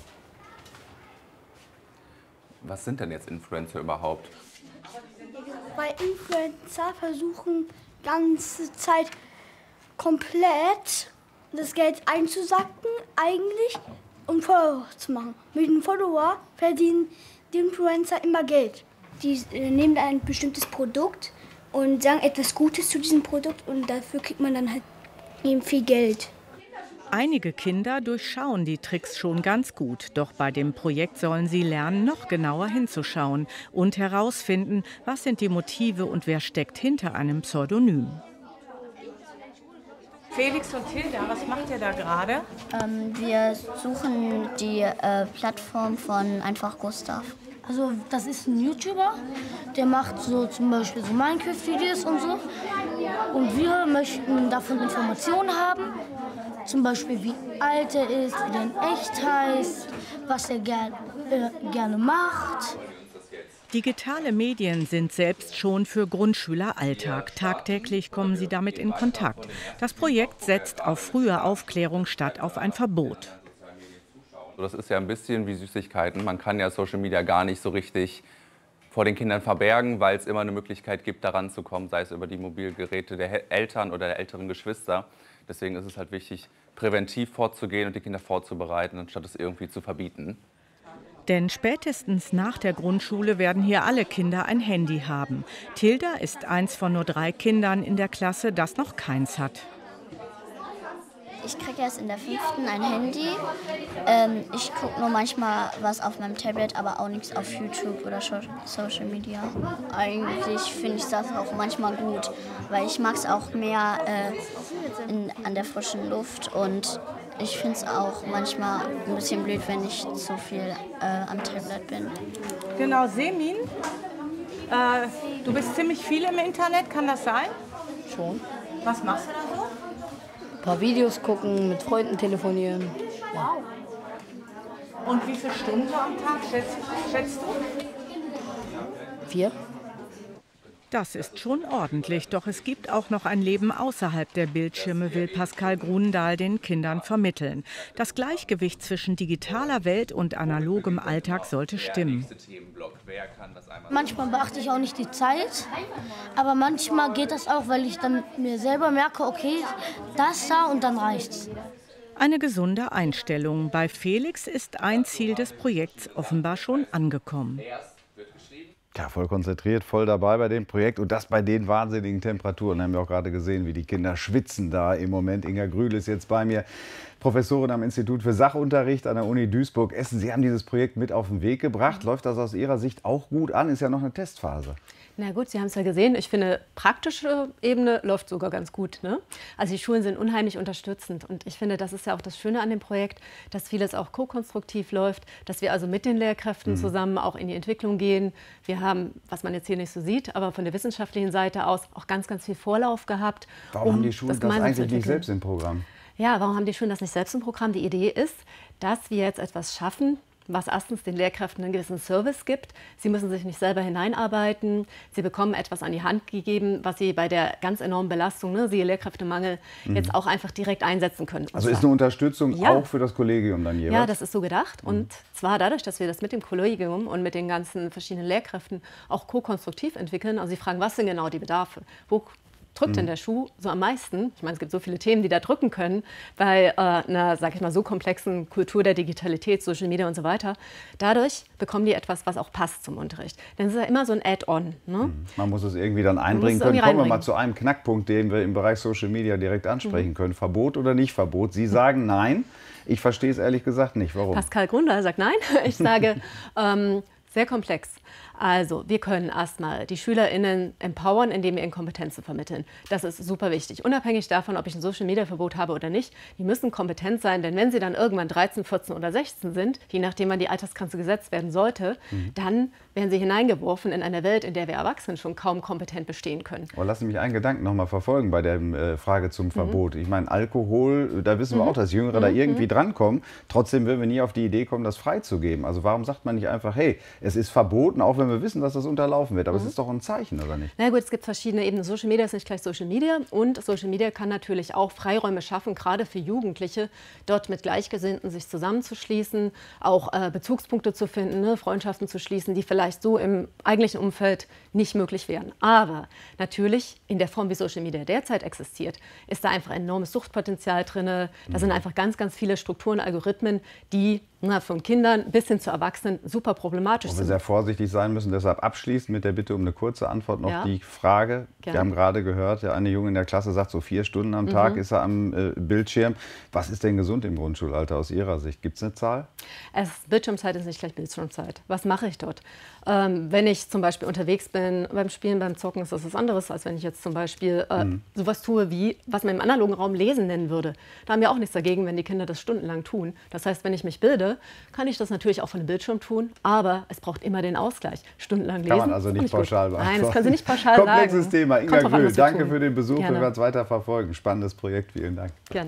was sind denn jetzt Influencer überhaupt? Weil Influencer versuchen ganze Zeit komplett das Geld einzusacken eigentlich, um Follower zu machen. Mit den Follower verdienen die Influencer immer Geld. Die äh, nehmen ein bestimmtes Produkt und sagen etwas Gutes zu diesem Produkt und dafür kriegt man dann halt eben viel Geld. Einige Kinder durchschauen die Tricks schon ganz gut. Doch bei dem Projekt sollen sie lernen, noch genauer hinzuschauen und herausfinden, was sind die Motive und wer steckt hinter einem Pseudonym. Felix und Hilda, was macht ihr da gerade? Ähm, wir suchen die äh, Plattform von Einfach Gustav. Also das ist ein YouTuber, der macht so zum Beispiel so Minecraft-Videos und so. Und wir möchten davon Informationen haben. Zum Beispiel, wie alt er ist, wie er in echt heißt, was er ger äh, gerne macht. Digitale Medien sind selbst schon für Grundschüler Alltag. Tagtäglich kommen sie damit in Kontakt. Das Projekt setzt auf frühe Aufklärung statt auf ein Verbot. Das ist ja ein bisschen wie Süßigkeiten. Man kann ja Social Media gar nicht so richtig vor den Kindern verbergen, weil es immer eine Möglichkeit gibt, daran zu kommen, sei es über die Mobilgeräte der Eltern oder der älteren Geschwister. Deswegen ist es halt wichtig, präventiv vorzugehen und die Kinder vorzubereiten, anstatt es irgendwie zu verbieten. Denn spätestens nach der Grundschule werden hier alle Kinder ein Handy haben. Tilda ist eins von nur drei Kindern in der Klasse, das noch keins hat. Ich kriege erst in der fünften ein Handy. Ähm, ich gucke nur manchmal was auf meinem Tablet, aber auch nichts auf YouTube oder Social Media. Eigentlich finde ich das auch manchmal gut, weil ich mag es auch mehr äh, in, an der frischen Luft und ich finde es auch manchmal ein bisschen blöd, wenn ich zu viel äh, am Tablet bin. Genau, Semin, äh, du bist ziemlich viel im Internet, kann das sein? Schon. Was machst du da so? Ein paar Videos gucken, mit Freunden telefonieren. Wow. Und wie viele Stunden am Tag schätzt, schätzt du? Vier. Das ist schon ordentlich, doch es gibt auch noch ein Leben außerhalb der Bildschirme, will Pascal Grundahl den Kindern vermitteln. Das Gleichgewicht zwischen digitaler Welt und analogem Alltag sollte stimmen. Manchmal beachte ich auch nicht die Zeit, aber manchmal geht das auch, weil ich dann mir selber merke, okay, das da und dann reicht's. Eine gesunde Einstellung. Bei Felix ist ein Ziel des Projekts offenbar schon angekommen. Ja, voll konzentriert, voll dabei bei dem Projekt und das bei den wahnsinnigen Temperaturen. Haben wir auch gerade gesehen, wie die Kinder schwitzen da im Moment. Inga Grühl ist jetzt bei mir, Professorin am Institut für Sachunterricht an der Uni Duisburg-Essen. Sie haben dieses Projekt mit auf den Weg gebracht. Läuft das aus Ihrer Sicht auch gut an? Ist ja noch eine Testphase. Na gut, Sie haben es ja gesehen. Ich finde, praktische Ebene läuft sogar ganz gut, ne? Also die Schulen sind unheimlich unterstützend. Und ich finde, das ist ja auch das Schöne an dem Projekt, dass vieles auch ko-konstruktiv läuft, dass wir also mit den Lehrkräften mhm. zusammen auch in die Entwicklung gehen. Wir haben, was man jetzt hier nicht so sieht, aber von der wissenschaftlichen Seite aus auch ganz, ganz viel Vorlauf gehabt. Warum um haben die Schulen das, das eigentlich nicht selbst im Programm? Ja, warum haben die Schulen das nicht selbst im Programm? Die Idee ist, dass wir jetzt etwas schaffen, was erstens den Lehrkräften einen gewissen Service gibt. Sie müssen sich nicht selber hineinarbeiten. Sie bekommen etwas an die Hand gegeben, was sie bei der ganz enormen Belastung, ne, siehe Lehrkräftemangel, mhm. jetzt auch einfach direkt einsetzen können. Also ist eine Unterstützung ja. auch für das Kollegium dann jeweils? Ja, das ist so gedacht. Mhm. Und zwar dadurch, dass wir das mit dem Kollegium und mit den ganzen verschiedenen Lehrkräften auch ko-konstruktiv entwickeln. Also sie fragen, was sind genau die Bedarfe? Wo drückt denn der Schuh so am meisten? Ich meine, es gibt so viele Themen, die da drücken können, bei äh, einer, sag ich mal, so komplexen Kultur der Digitalität, Social Media und so weiter. Dadurch bekommen die etwas, was auch passt zum Unterricht. Denn es ist ja immer so ein Add-on. Ne? Man muss es irgendwie dann einbringen können. Kommen wir mal zu einem Knackpunkt, den wir im Bereich Social Media direkt ansprechen mhm. können. Verbot oder nicht Verbot? Sie sagen nein. Ich verstehe es ehrlich gesagt nicht. Warum? Pascal Grundahl sagt nein. Ich sage, ähm, Sehr komplex. Also, wir können erstmal die SchülerInnen empowern, indem wir ihnen Kompetenzen vermitteln. Das ist super wichtig. Unabhängig davon, ob ich ein Social-Media-Verbot habe oder nicht, die müssen kompetent sein, denn wenn sie dann irgendwann dreizehn, vierzehn oder sechzehn sind, je nachdem, wann die Altersgrenze gesetzt werden sollte, mhm. dann werden sie hineingeworfen in eine Welt, in der wir Erwachsenen schon kaum kompetent bestehen können. Aber lassen Sie mich einen Gedanken noch mal verfolgen bei der äh, Frage zum Verbot. Mhm. Ich meine, Alkohol, da wissen wir mhm. auch, dass Jüngere mhm. da irgendwie drankommen. Trotzdem würden wir nie auf die Idee kommen, das freizugeben. Also warum sagt man nicht einfach, hey, es ist verboten, auch wenn wir wissen, dass das unterlaufen wird. Aber mhm. es ist doch ein Zeichen, oder nicht? Na gut, es gibt verschiedene Ebenen. Social Media ist nicht gleich Social Media. Und Social Media kann natürlich auch Freiräume schaffen, gerade für Jugendliche, dort mit Gleichgesinnten sich zusammenzuschließen, auch äh, Bezugspunkte zu finden, ne, Freundschaften zu schließen, die vielleicht so im eigentlichen Umfeld nicht möglich wären. Aber natürlich, in der Form, wie Social Media derzeit existiert, ist da einfach enormes Suchtpotenzial drin. Da mhm. sind einfach ganz, ganz viele Strukturen, Algorithmen, die na, von Kindern bis hin zu Erwachsenen super problematisch sind. Wo wir sehr vorsichtig sein müssen. Deshalb abschließend mit der Bitte um eine kurze Antwort noch ja. die Frage. Gerne. Wir haben gerade gehört, ja, eine Junge in der Klasse sagt, so vier Stunden am Tag mhm. ist er am äh, Bildschirm. Was ist denn gesund im Grundschulalter aus Ihrer Sicht? Gibt es eine Zahl? Es, Bildschirmzeit ist nicht gleich Bildschirmzeit. Was mache ich dort? Ähm, wenn ich zum Beispiel unterwegs bin, beim Spielen, beim Zocken, ist das was anderes, als wenn ich jetzt zum Beispiel äh, mhm. sowas tue, wie was man im analogen Raum Lesen nennen würde. Da haben wir auch nichts dagegen, wenn die Kinder das stundenlang tun. Das heißt, wenn ich mich bilde, kann ich das natürlich auch von dem Bildschirm tun, aber es braucht immer den Ausgleich. Stundenlang lesen. Kann man also nicht, nicht pauschal beantworten. Nein, das können Sie nicht pauschal Komplexes sagen. Thema. Inga Grüll, danke tun. für den Besuch. Gerne. Wir werden es weiter verfolgen. Spannendes Projekt. Vielen Dank. Gerne.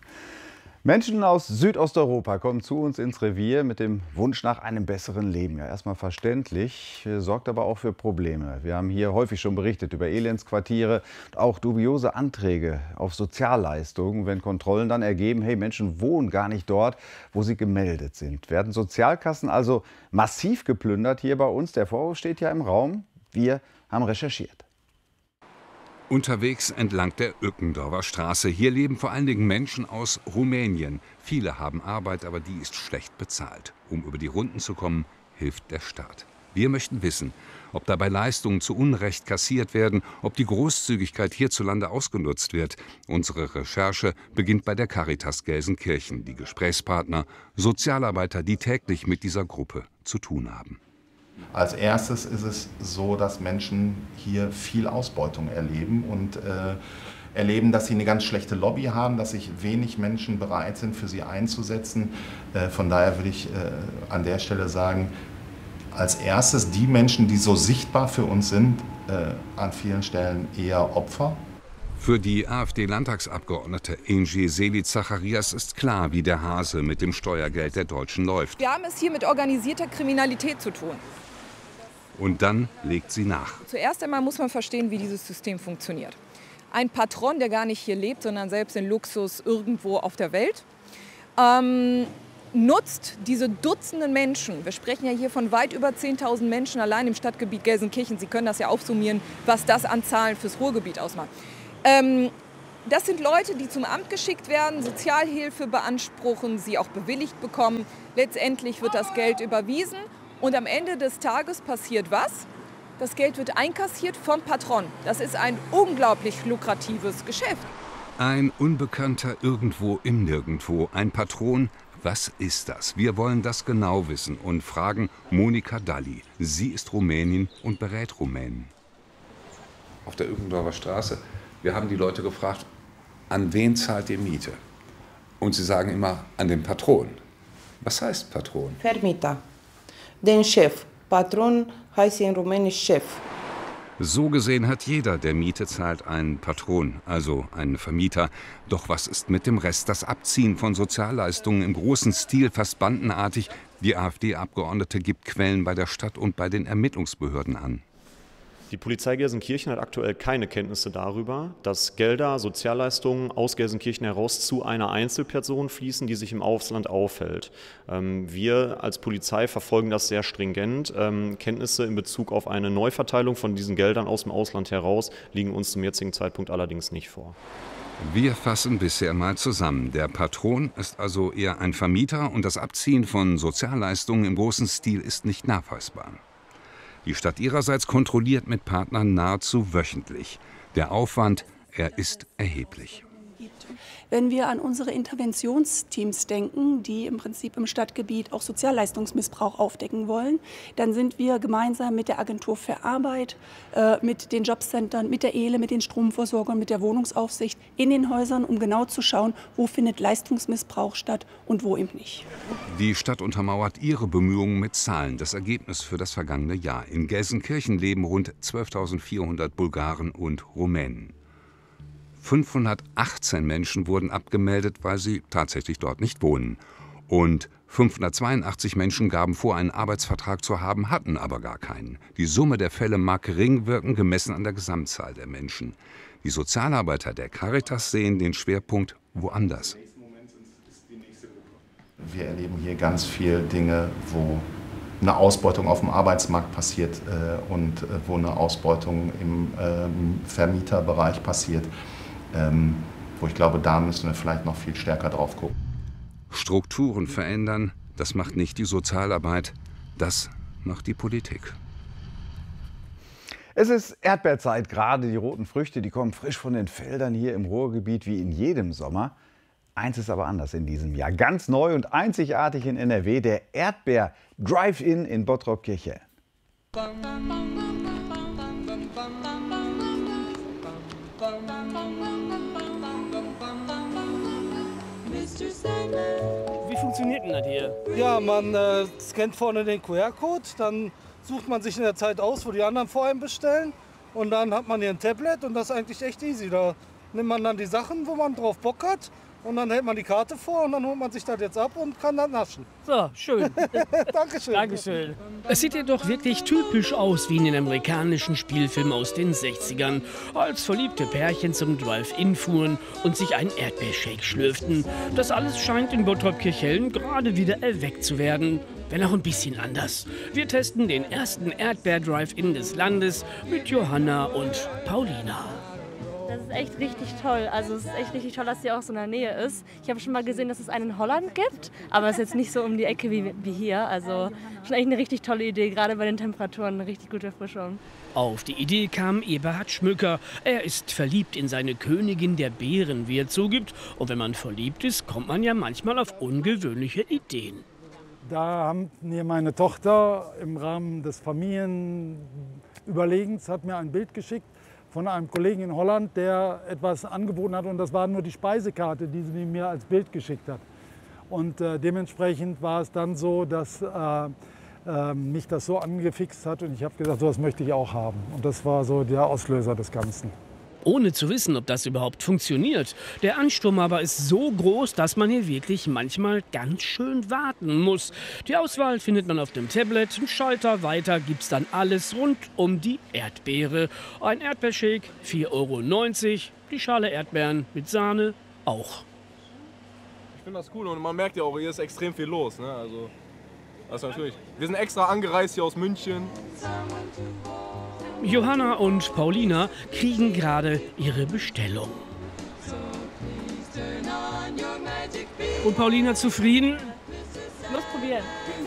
Menschen aus Südosteuropa kommen zu uns ins Revier mit dem Wunsch nach einem besseren Leben. Ja, erstmal verständlich, sorgt aber auch für Probleme. Wir haben hier häufig schon berichtet über Elendsquartiere, auch dubiose Anträge auf Sozialleistungen, wenn Kontrollen dann ergeben, hey, Menschen wohnen gar nicht dort, wo sie gemeldet sind. Werden Sozialkassen also massiv geplündert hier bei uns? Der Vorwurf steht ja im Raum. Wir haben recherchiert. Unterwegs entlang der Ückendorfer Straße. Hier leben vor allen Dingen Menschen aus Rumänien. Viele haben Arbeit, aber die ist schlecht bezahlt. Um über die Runden zu kommen, hilft der Staat. Wir möchten wissen, ob dabei Leistungen zu Unrecht kassiert werden, ob die Großzügigkeit hierzulande ausgenutzt wird. Unsere Recherche beginnt bei der Caritas Gelsenkirchen. Die Gesprächspartner, Sozialarbeiter, die täglich mit dieser Gruppe zu tun haben. Als erstes ist es so, dass Menschen hier viel Ausbeutung erleben und äh, erleben, dass sie eine ganz schlechte Lobby haben, dass sich wenig Menschen bereit sind, für sie einzusetzen. Äh, von daher würde ich äh, an der Stelle sagen, als erstes die Menschen, die so sichtbar für uns sind, äh, an vielen Stellen eher Opfer. Für die AfD-Landtagsabgeordnete Angie Seelitz-Zacharias ist klar, wie der Hase mit dem Steuergeld der Deutschen läuft. Wir haben es hier mit organisierter Kriminalität zu tun. Und dann legt sie nach. Zuerst einmal muss man verstehen, wie dieses System funktioniert. Ein Patron, der gar nicht hier lebt, sondern selbst in Luxus irgendwo auf der Welt, ähm, nutzt diese Dutzenden Menschen, wir sprechen ja hier von weit über zehntausend Menschen allein im Stadtgebiet Gelsenkirchen, Sie können das ja aufsummieren, was das an Zahlen fürs Ruhrgebiet ausmacht. Ähm, das sind Leute, die zum Amt geschickt werden, Sozialhilfe beanspruchen, sie auch bewilligt bekommen. Letztendlich wird das Geld überwiesen und am Ende des Tages passiert was? Das Geld wird einkassiert vom Patron. Das ist ein unglaublich lukratives Geschäft. Ein Unbekannter irgendwo im Nirgendwo, ein Patron. Was ist das? Wir wollen das genau wissen und fragen Monika Dalli. Sie ist Rumänin und berät Rumänen. Auf der Ückendorfer Straße, wir haben die Leute gefragt, an wen zahlt ihr Miete? Und sie sagen immer, an den Patron. Was heißt Patron? Vermieter, den Chef. Patron heißt in Rumänisch Chef. So gesehen hat jeder, der Miete zahlt, einen Patron, also einen Vermieter. Doch was ist mit dem Rest? Das Abziehen von Sozialleistungen im großen Stil, fast bandenartig. Die AfD-Abgeordnete gibt Quellen bei der Stadt und bei den Ermittlungsbehörden an. Die Polizei Gelsenkirchen hat aktuell keine Kenntnisse darüber, dass Gelder, Sozialleistungen aus Gelsenkirchen heraus zu einer Einzelperson fließen, die sich im Ausland aufhält. Wir als Polizei verfolgen das sehr stringent. Kenntnisse in Bezug auf eine Neuverteilung von diesen Geldern aus dem Ausland heraus liegen uns zum jetzigen Zeitpunkt allerdings nicht vor. Wir fassen bisher mal zusammen. Der Patron ist also eher ein Vermieter und das Abziehen von Sozialleistungen im großen Stil ist nicht nachweisbar. Die Stadt ihrerseits kontrolliert mit Partnern nahezu wöchentlich. Der Aufwand, er ist erheblich. Wenn wir an unsere Interventionsteams denken, die im Prinzip im Stadtgebiet auch Sozialleistungsmissbrauch aufdecken wollen, dann sind wir gemeinsam mit der Agentur für Arbeit, äh, mit den Jobcentern, mit der E L E, mit den Stromversorgern, mit der Wohnungsaufsicht in den Häusern, um genau zu schauen, wo findet Leistungsmissbrauch statt und wo eben nicht. Die Stadt untermauert ihre Bemühungen mit Zahlen. Das Ergebnis für das vergangene Jahr. In Gelsenkirchen leben rund zwölftausendvierhundert Bulgaren und Rumänen. fünfhundertachtzehn Menschen wurden abgemeldet, weil sie tatsächlich dort nicht wohnen. Und fünfhundertzweiundachtzig Menschen gaben vor, einen Arbeitsvertrag zu haben, hatten aber gar keinen. Die Summe der Fälle mag gering wirken, gemessen an der Gesamtzahl der Menschen. Die Sozialarbeiter der Caritas sehen den Schwerpunkt woanders. Wir erleben hier ganz viele Dinge, wo eine Ausbeutung auf dem Arbeitsmarkt passiert äh, und äh, wo eine Ausbeutung im ähm, Vermieterbereich passiert. Ähm, wo ich glaube, da müssen wir vielleicht noch viel stärker drauf gucken. Strukturen verändern, das macht nicht die Sozialarbeit, das macht die Politik. Es ist Erdbeerzeit, gerade die roten Früchte, die kommen frisch von den Feldern hier im Ruhrgebiet wie in jedem Sommer. Eins ist aber anders in diesem Jahr, ganz neu und einzigartig in N R W, der Erdbeer-Drive-In in Bottrop-Kirche. Wie funktioniert denn das hier? Ja, man äh, scannt vorne den Q R-Code, dann sucht man sich in der Zeit aus, wo die anderen vor einem bestellen. Und dann hat man hier ein Tablet und das ist eigentlich echt easy. Da nimmt man dann die Sachen, wo man drauf Bock hat. Und dann hält man die Karte vor und dann holt man sich das jetzt ab und kann dann naschen. So, schön. Dankeschön. Dankeschön. Es sieht ja doch wirklich typisch aus wie in den amerikanischen Spielfilmen aus den sechzigern, als verliebte Pärchen zum Drive-In fuhren und sich einen Erdbeershake schlürften. Das alles scheint in Bottrop-Kirchhellen gerade wieder erweckt zu werden. Wenn auch ein bisschen anders. Wir testen den ersten Erdbeer-Drive-In des Landes mit Johanna und Paulina. Das ist echt richtig toll. Also es ist echt richtig toll, dass sie auch so in der Nähe ist. Ich habe schon mal gesehen, dass es einen in Holland gibt, aber es ist jetzt nicht so um die Ecke wie, wie hier. Also schon echt eine richtig tolle Idee, gerade bei den Temperaturen, eine richtig gute Erfrischung. Auf die Idee kam Eberhard Schmücker. Er ist verliebt in seine Königin der Beeren, wie er zugibt. Und wenn man verliebt ist, kommt man ja manchmal auf ungewöhnliche Ideen. Da haben mir meine Tochter im Rahmen des Familienüberlegens hat mir ein Bild geschickt von einem Kollegen in Holland, der etwas angeboten hat, und das war nur die Speisekarte, die sie mir als Bild geschickt hat. Und äh, dementsprechend war es dann so, dass äh, äh, mich das so angefixt hat und ich habe gesagt, so das möchte ich auch haben. Und das war so der Auslöser des Ganzen. Ohne zu wissen, ob das überhaupt funktioniert. Der Ansturm aber ist so groß, dass man hier wirklich manchmal ganz schön warten muss. Die Auswahl findet man auf dem Tablet. Ein Schalter weiter gibt's dann alles rund um die Erdbeere. Ein Erdbeershake, vier Euro neunzig. Die Schale Erdbeeren mit Sahne auch. Ich finde das cool und man merkt ja auch, hier ist extrem viel los. Ne? Also, das ist natürlich. Wir sind extra angereist hier aus München. Johanna und Paulina kriegen gerade ihre Bestellung. Und Paulina zufrieden? Los probieren.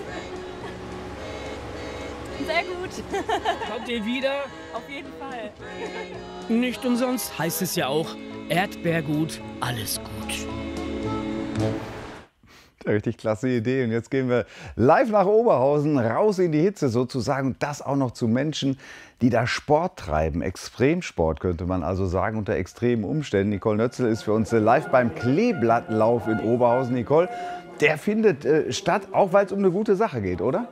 Sehr gut. Kommt ihr wieder? Auf jeden Fall. Nicht umsonst heißt es ja auch Erdbeergut, alles gut. Richtig klasse Idee. Und jetzt gehen wir live nach Oberhausen, raus in die Hitze sozusagen. Das auch noch zu Menschen, die da Sport treiben. Extremsport könnte man also sagen, unter extremen Umständen. Nicole Nötzel ist für uns live beim Kleeblattlauf in Oberhausen. Nicole, der findet äh, statt, auch weil es um eine gute Sache geht, oder?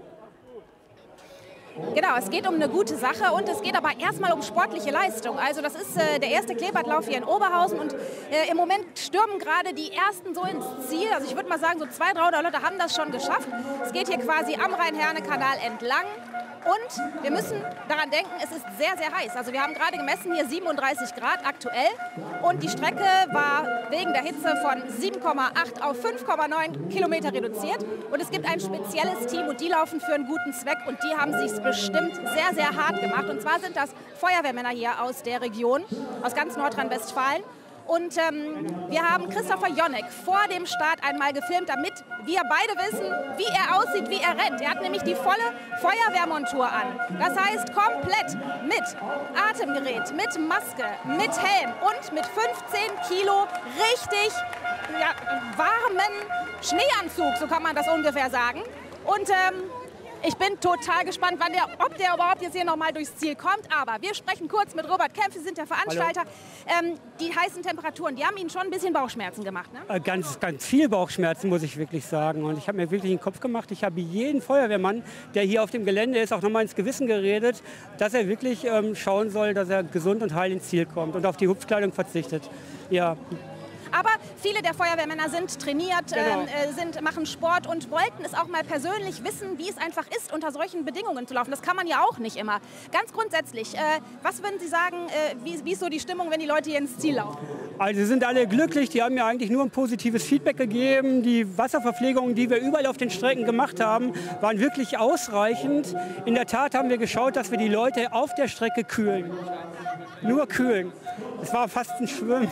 Genau, es geht um eine gute Sache und es geht aber erstmal um sportliche Leistung. Also das ist äh, der erste Kleeblattlauf hier in Oberhausen und äh, im Moment stürmen gerade die ersten so ins Ziel. Also ich würde mal sagen, so zwei, dreihundert Leute haben das schon geschafft. Es geht hier quasi am Rhein-Herne-Kanal entlang. Und wir müssen daran denken, es ist sehr, sehr heiß. Also wir haben gerade gemessen hier siebenunddreißig Grad aktuell. Und die Strecke war wegen der Hitze von sieben Komma acht auf fünf Komma neun Kilometer reduziert. Und es gibt ein spezielles Team und die laufen für einen guten Zweck. Und die haben sich bestimmt sehr, sehr hart gemacht. Und zwar sind das Feuerwehrmänner hier aus der Region, aus ganz Nordrhein-Westfalen. Und ähm, wir haben Christopher Jonneck vor dem Start einmal gefilmt, damit wir beide wissen, wie er aussieht, wie er rennt. Er hat nämlich die volle Feuerwehrmontur an. Das heißt komplett mit Atemgerät, mit Maske, mit Helm und mit fünfzehn Kilo richtig ja, warmen Schneeanzug, so kann man das ungefähr sagen. Und ähm, ich bin total gespannt, wann der, ob der überhaupt jetzt hier noch mal durchs Ziel kommt. Aber wir sprechen kurz mit Robert Kempf, wir sind der Veranstalter. Ähm, die heißen Temperaturen, die haben Ihnen schon ein bisschen Bauchschmerzen gemacht, ne? Ganz, ganz viel Bauchschmerzen, muss ich wirklich sagen. Und ich habe mir wirklich den Kopf gemacht. Ich habe jeden Feuerwehrmann, der hier auf dem Gelände ist, auch noch mal ins Gewissen geredet, dass er wirklich ähm, schauen soll, dass er gesund und heil ins Ziel kommt und auf die Hupfkleidung verzichtet. Ja. Aber viele der Feuerwehrmänner sind trainiert, Genau. äh, sind, machen Sport und wollten es auch mal persönlich wissen, wie es einfach ist, unter solchen Bedingungen zu laufen. Das kann man ja auch nicht immer. Ganz grundsätzlich, äh, was würden Sie sagen, äh, wie, wie ist so die Stimmung, wenn die Leute hier ins Ziel laufen? Also sie sind alle glücklich, die haben mir eigentlich nur ein positives Feedback gegeben. Die Wasserverpflegungen, die wir überall auf den Strecken gemacht haben, waren wirklich ausreichend. In der Tat haben wir geschaut, dass wir die Leute auf der Strecke kühlen. Nur kühlen. Es war fast ein Schwimmen.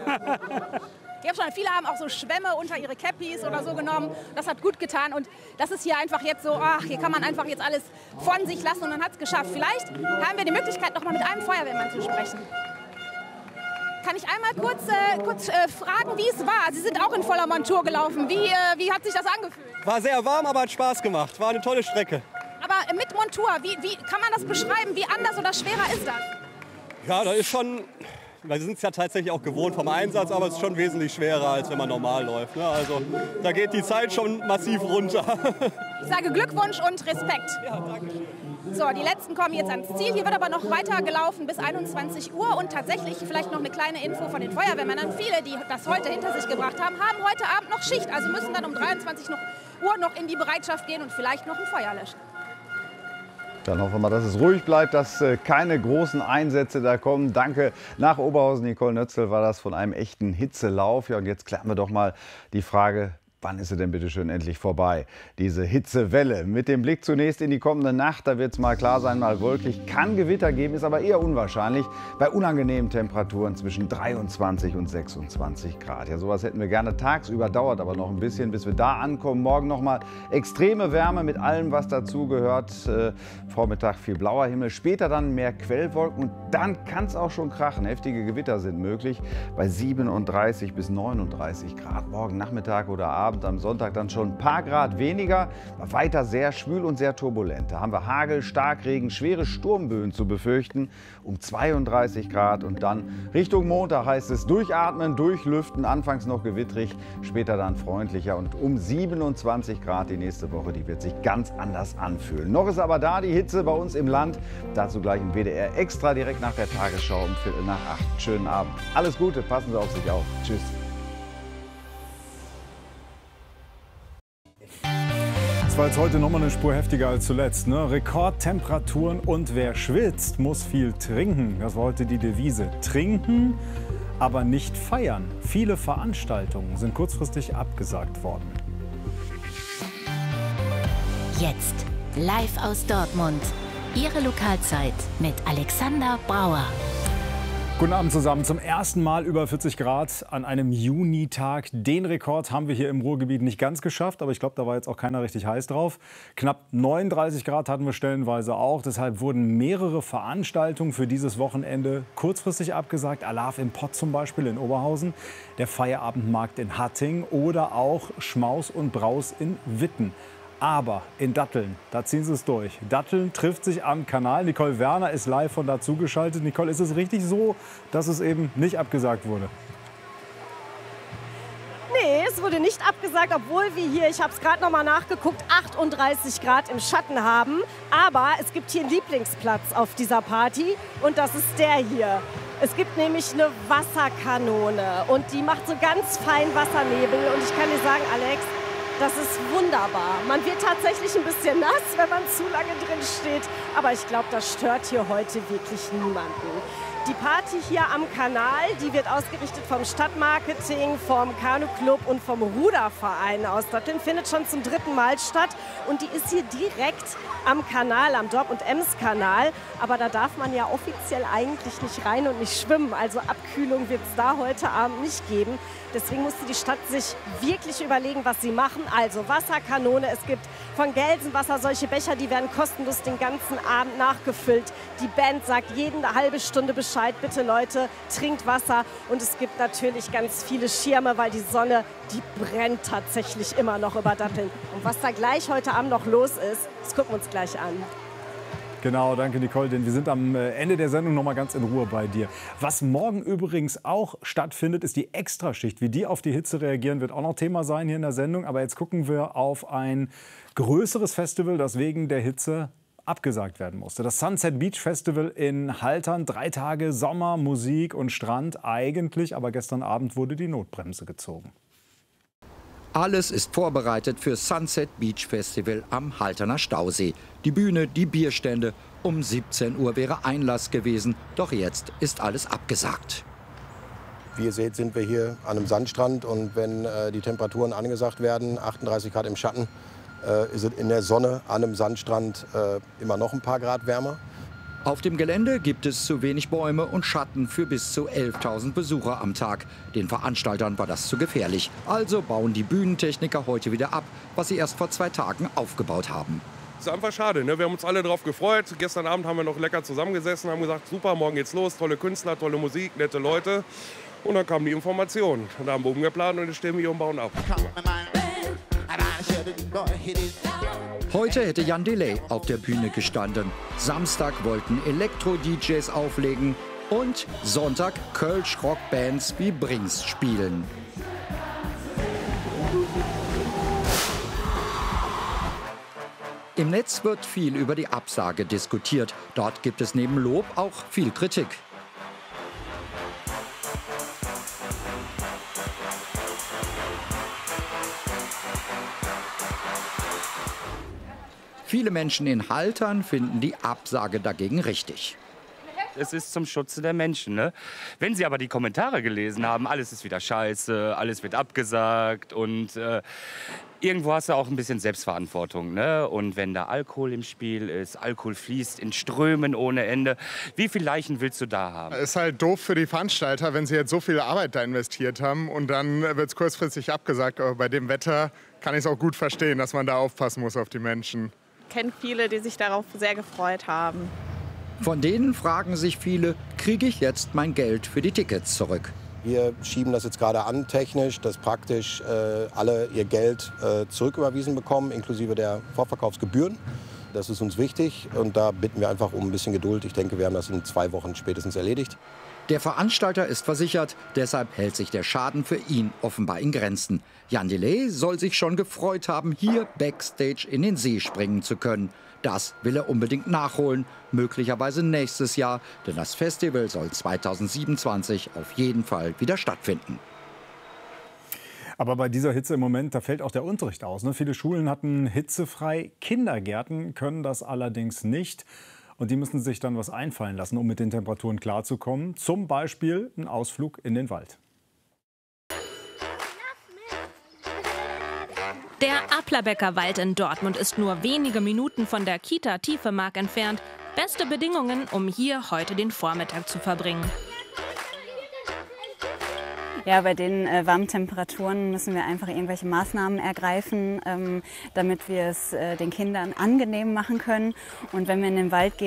Ich habe schon, viele haben auch so Schwämme unter ihre Cappies oder so genommen. Das hat gut getan und das ist hier einfach jetzt so, ach, hier kann man einfach jetzt alles von sich lassen und man hat es geschafft. Vielleicht haben wir die Möglichkeit, noch mal mit einem Feuerwehrmann zu sprechen. Kann ich einmal kurz, äh, kurz äh, fragen, wie es war? Sie sind auch in voller Montur gelaufen. Wie, äh, wie hat sich das angefühlt? War sehr warm, aber hat Spaß gemacht. War eine tolle Strecke. Aber mit Montur, wie, wie kann man das beschreiben? Wie anders oder schwerer ist das? Ja, da ist schon... Wir sind es ja tatsächlich auch gewohnt vom Einsatz, aber es ist schon wesentlich schwerer, als wenn man normal läuft. Ne? Also da geht die Zeit schon massiv runter. Ich sage Glückwunsch und Respekt. Ja, danke schön. So, die letzten kommen jetzt ans Ziel. Hier wird aber noch weiter gelaufen bis einundzwanzig Uhr. Und tatsächlich vielleicht noch eine kleine Info von den Feuerwehrmännern. Viele, die das heute hinter sich gebracht haben, haben heute Abend noch Schicht. Also müssen dann um dreiundzwanzig Uhr noch in die Bereitschaft gehen und vielleicht noch ein Feuer löschen. Dann hoffen wir mal, dass es ruhig bleibt, dass äh, keine großen Einsätze da kommen. Danke nach Oberhausen. Nicole Nötzel war das von einem echten Hitzelauf. Ja, und jetzt klären wir doch mal die Frage, wann ist sie denn bitte schön endlich vorbei, diese Hitzewelle? Mit dem Blick zunächst in die kommende Nacht, da wird es mal klar sein, mal wolkig, kann Gewitter geben, ist aber eher unwahrscheinlich bei unangenehmen Temperaturen zwischen dreiundzwanzig und sechsundzwanzig Grad. Ja, sowas hätten wir gerne tagsüber, dauert aber noch ein bisschen, bis wir da ankommen. Morgen noch mal extreme Wärme mit allem, was dazugehört. Äh, Vormittag viel blauer Himmel, später dann mehr Quellwolken und dann kann es auch schon krachen. Heftige Gewitter sind möglich bei siebenunddreißig bis neununddreißig Grad. Morgen Nachmittag oder Abend. Am Sonntag dann schon ein paar Grad weniger, war weiter sehr schwül und sehr turbulent. Da haben wir Hagel, Starkregen, schwere Sturmböen zu befürchten um zweiunddreißig Grad und dann Richtung Montag heißt es durchatmen, durchlüften, anfangs noch gewittrig, später dann freundlicher und um siebenundzwanzig Grad die nächste Woche, die wird sich ganz anders anfühlen. Noch ist aber da die Hitze bei uns im Land, dazu gleich im W D R Extra direkt nach der Tagesschau um Viertel nach acht. Schönen Abend. Alles Gute, passen Sie auf sich auf. Tschüss. Es war jetzt heute noch mal eine Spur heftiger als zuletzt. Ne? Rekordtemperaturen und wer schwitzt, muss viel trinken. Das war heute die Devise. Trinken, aber nicht feiern. Viele Veranstaltungen sind kurzfristig abgesagt worden. Jetzt live aus Dortmund. Ihre Lokalzeit mit Alexander Brauer. Guten Abend zusammen. Zum ersten Mal über vierzig Grad an einem Junitag. Den Rekord haben wir hier im Ruhrgebiet nicht ganz geschafft, aber ich glaube, da war jetzt auch keiner richtig heiß drauf. Knapp neununddreißig Grad hatten wir stellenweise auch. Deshalb wurden mehrere Veranstaltungen für dieses Wochenende kurzfristig abgesagt. Alarv im Pott zum Beispiel in Oberhausen, der Feierabendmarkt in Hatting oder auch Schmaus und Braus in Witten. Aber in Datteln, da ziehen sie es durch. Datteln trifft sich am Kanal. Nicole Werner ist live von da zugeschaltet. Nicole, ist es richtig so, dass es eben nicht abgesagt wurde? Nee, es wurde nicht abgesagt, obwohl wir hier, ich habe es gerade noch mal nachgeguckt, achtunddreißig Grad im Schatten haben. Aber es gibt hier einen Lieblingsplatz auf dieser Party und das ist der hier. Es gibt nämlich eine Wasserkanone und die macht so ganz fein Wassernebel. Und ich kann dir sagen, Alex, das ist wunderbar. Man wird tatsächlich ein bisschen nass, wenn man zu lange drin steht. Aber ich glaube, das stört hier heute wirklich niemanden. Die Party hier am Kanal, die wird ausgerichtet vom Stadtmarketing, vom Kanuclub und vom Ruderverein aus Datteln, findet schon zum dritten Mal statt und die ist hier direkt am Kanal, am Dorp-und-Ems-Kanal. Aber da darf man ja offiziell eigentlich nicht rein und nicht schwimmen, also Abkühlung wird es da heute Abend nicht geben. Deswegen musste die Stadt sich wirklich überlegen, was sie machen. Also Wasserkanone, es gibt von Gelsenwasser solche Becher, die werden kostenlos den ganzen Abend nachgefüllt. Die Band sagt jede halbe Stunde Bescheid, bitte Leute, trinkt Wasser. Und es gibt natürlich ganz viele Schirme, weil die Sonne, die brennt tatsächlich immer noch über Datteln. Und was da gleich heute Abend noch los ist, das gucken wir uns gleich an. Genau, danke Nicole, denn wir sind am Ende der Sendung noch mal ganz in Ruhe bei dir. Was morgen übrigens auch stattfindet, ist die Extraschicht. Wie die auf die Hitze reagieren, wird auch noch Thema sein hier in der Sendung. Aber jetzt gucken wir auf ein größeres Festival, das wegen der Hitze abgesagt werden musste. Das Sunset Beach Festival in Haltern. Drei Tage Sommer, Musik und Strand eigentlich. Aber gestern Abend wurde die Notbremse gezogen. Alles ist vorbereitet für Sunset Beach Festival am Halterner Stausee. Die Bühne, die Bierstände. Um siebzehn Uhr wäre Einlass gewesen, doch jetzt ist alles abgesagt. Wie ihr seht, sind wir hier an einem Sandstrand und wenn äh, die Temperaturen angesagt werden, achtunddreißig Grad im Schatten, äh, ist es in der Sonne an einem Sandstrand äh, immer noch ein paar Grad wärmer. Auf dem Gelände gibt es zu wenig Bäume und Schatten für bis zu elftausend Besucher am Tag. Den Veranstaltern war das zu gefährlich. Also bauen die Bühnentechniker heute wieder ab, was sie erst vor zwei Tagen aufgebaut haben. Das ist einfach schade, ne? Wir haben uns alle darauf gefreut. Gestern Abend haben wir noch lecker zusammengesessen, haben gesagt, super, morgen geht's los, tolle Künstler, tolle Musik, nette Leute. Und dann kam die Information. Und da haben wir umgeplant und jetzt stehen wir hier und bauen ab. Heute hätte Jan Delay auf der Bühne gestanden. Samstag wollten Elektro-D Js auflegen und Sonntag Kölsch-Rockbands wie Brings spielen. Im Netz wird viel über die Absage diskutiert. Dort gibt es neben Lob auch viel Kritik. Viele Menschen in Haltern finden die Absage dagegen richtig. Es ist zum Schutze der Menschen. Ne? Wenn Sie aber die Kommentare gelesen haben, alles ist wieder scheiße, alles wird abgesagt und äh, irgendwo hast du auch ein bisschen Selbstverantwortung. Ne? Und wenn da Alkohol im Spiel ist, Alkohol fließt in Strömen ohne Ende, wie viele Leichen willst du da haben? Es ist halt doof für die Veranstalter, wenn sie jetzt so viel Arbeit da investiert haben und dann wird es kurzfristig abgesagt. Aber bei dem Wetter kann ich es auch gut verstehen, dass man da aufpassen muss auf die Menschen. Ich kenne viele, die sich darauf sehr gefreut haben. Von denen fragen sich viele, kriege ich jetzt mein Geld für die Tickets zurück? Wir schieben das jetzt gerade an technisch, dass praktisch äh, alle ihr Geld äh, zurücküberwiesen bekommen, inklusive der Vorverkaufsgebühren. Das ist uns wichtig und da bitten wir einfach um ein bisschen Geduld. Ich denke, wir haben das in zwei Wochen spätestens erledigt. Der Veranstalter ist versichert, deshalb hält sich der Schaden für ihn offenbar in Grenzen. Jan Delay soll sich schon gefreut haben, hier backstage in den See springen zu können. Das will er unbedingt nachholen, möglicherweise nächstes Jahr, denn das Festival soll zweitausendsiebenundzwanzig auf jeden Fall wieder stattfinden. Aber bei dieser Hitze im Moment, da fällt auch der Unterricht aus. Ne? Viele Schulen hatten hitzefrei, Kindergärten können das allerdings nicht. Und die müssen sich dann was einfallen lassen, um mit den Temperaturen klarzukommen. Zum Beispiel ein Ausflug in den Wald. Der Applerbecker Wald in Dortmund ist nur wenige Minuten von der Kita Tiefemark entfernt. Beste Bedingungen, um hier heute den Vormittag zu verbringen. Ja, bei den äh, warmen Temperaturen müssen wir einfach irgendwelche Maßnahmen ergreifen, ähm, damit wir es äh, den Kindern angenehm machen können. Und wenn wir in den Wald gehen,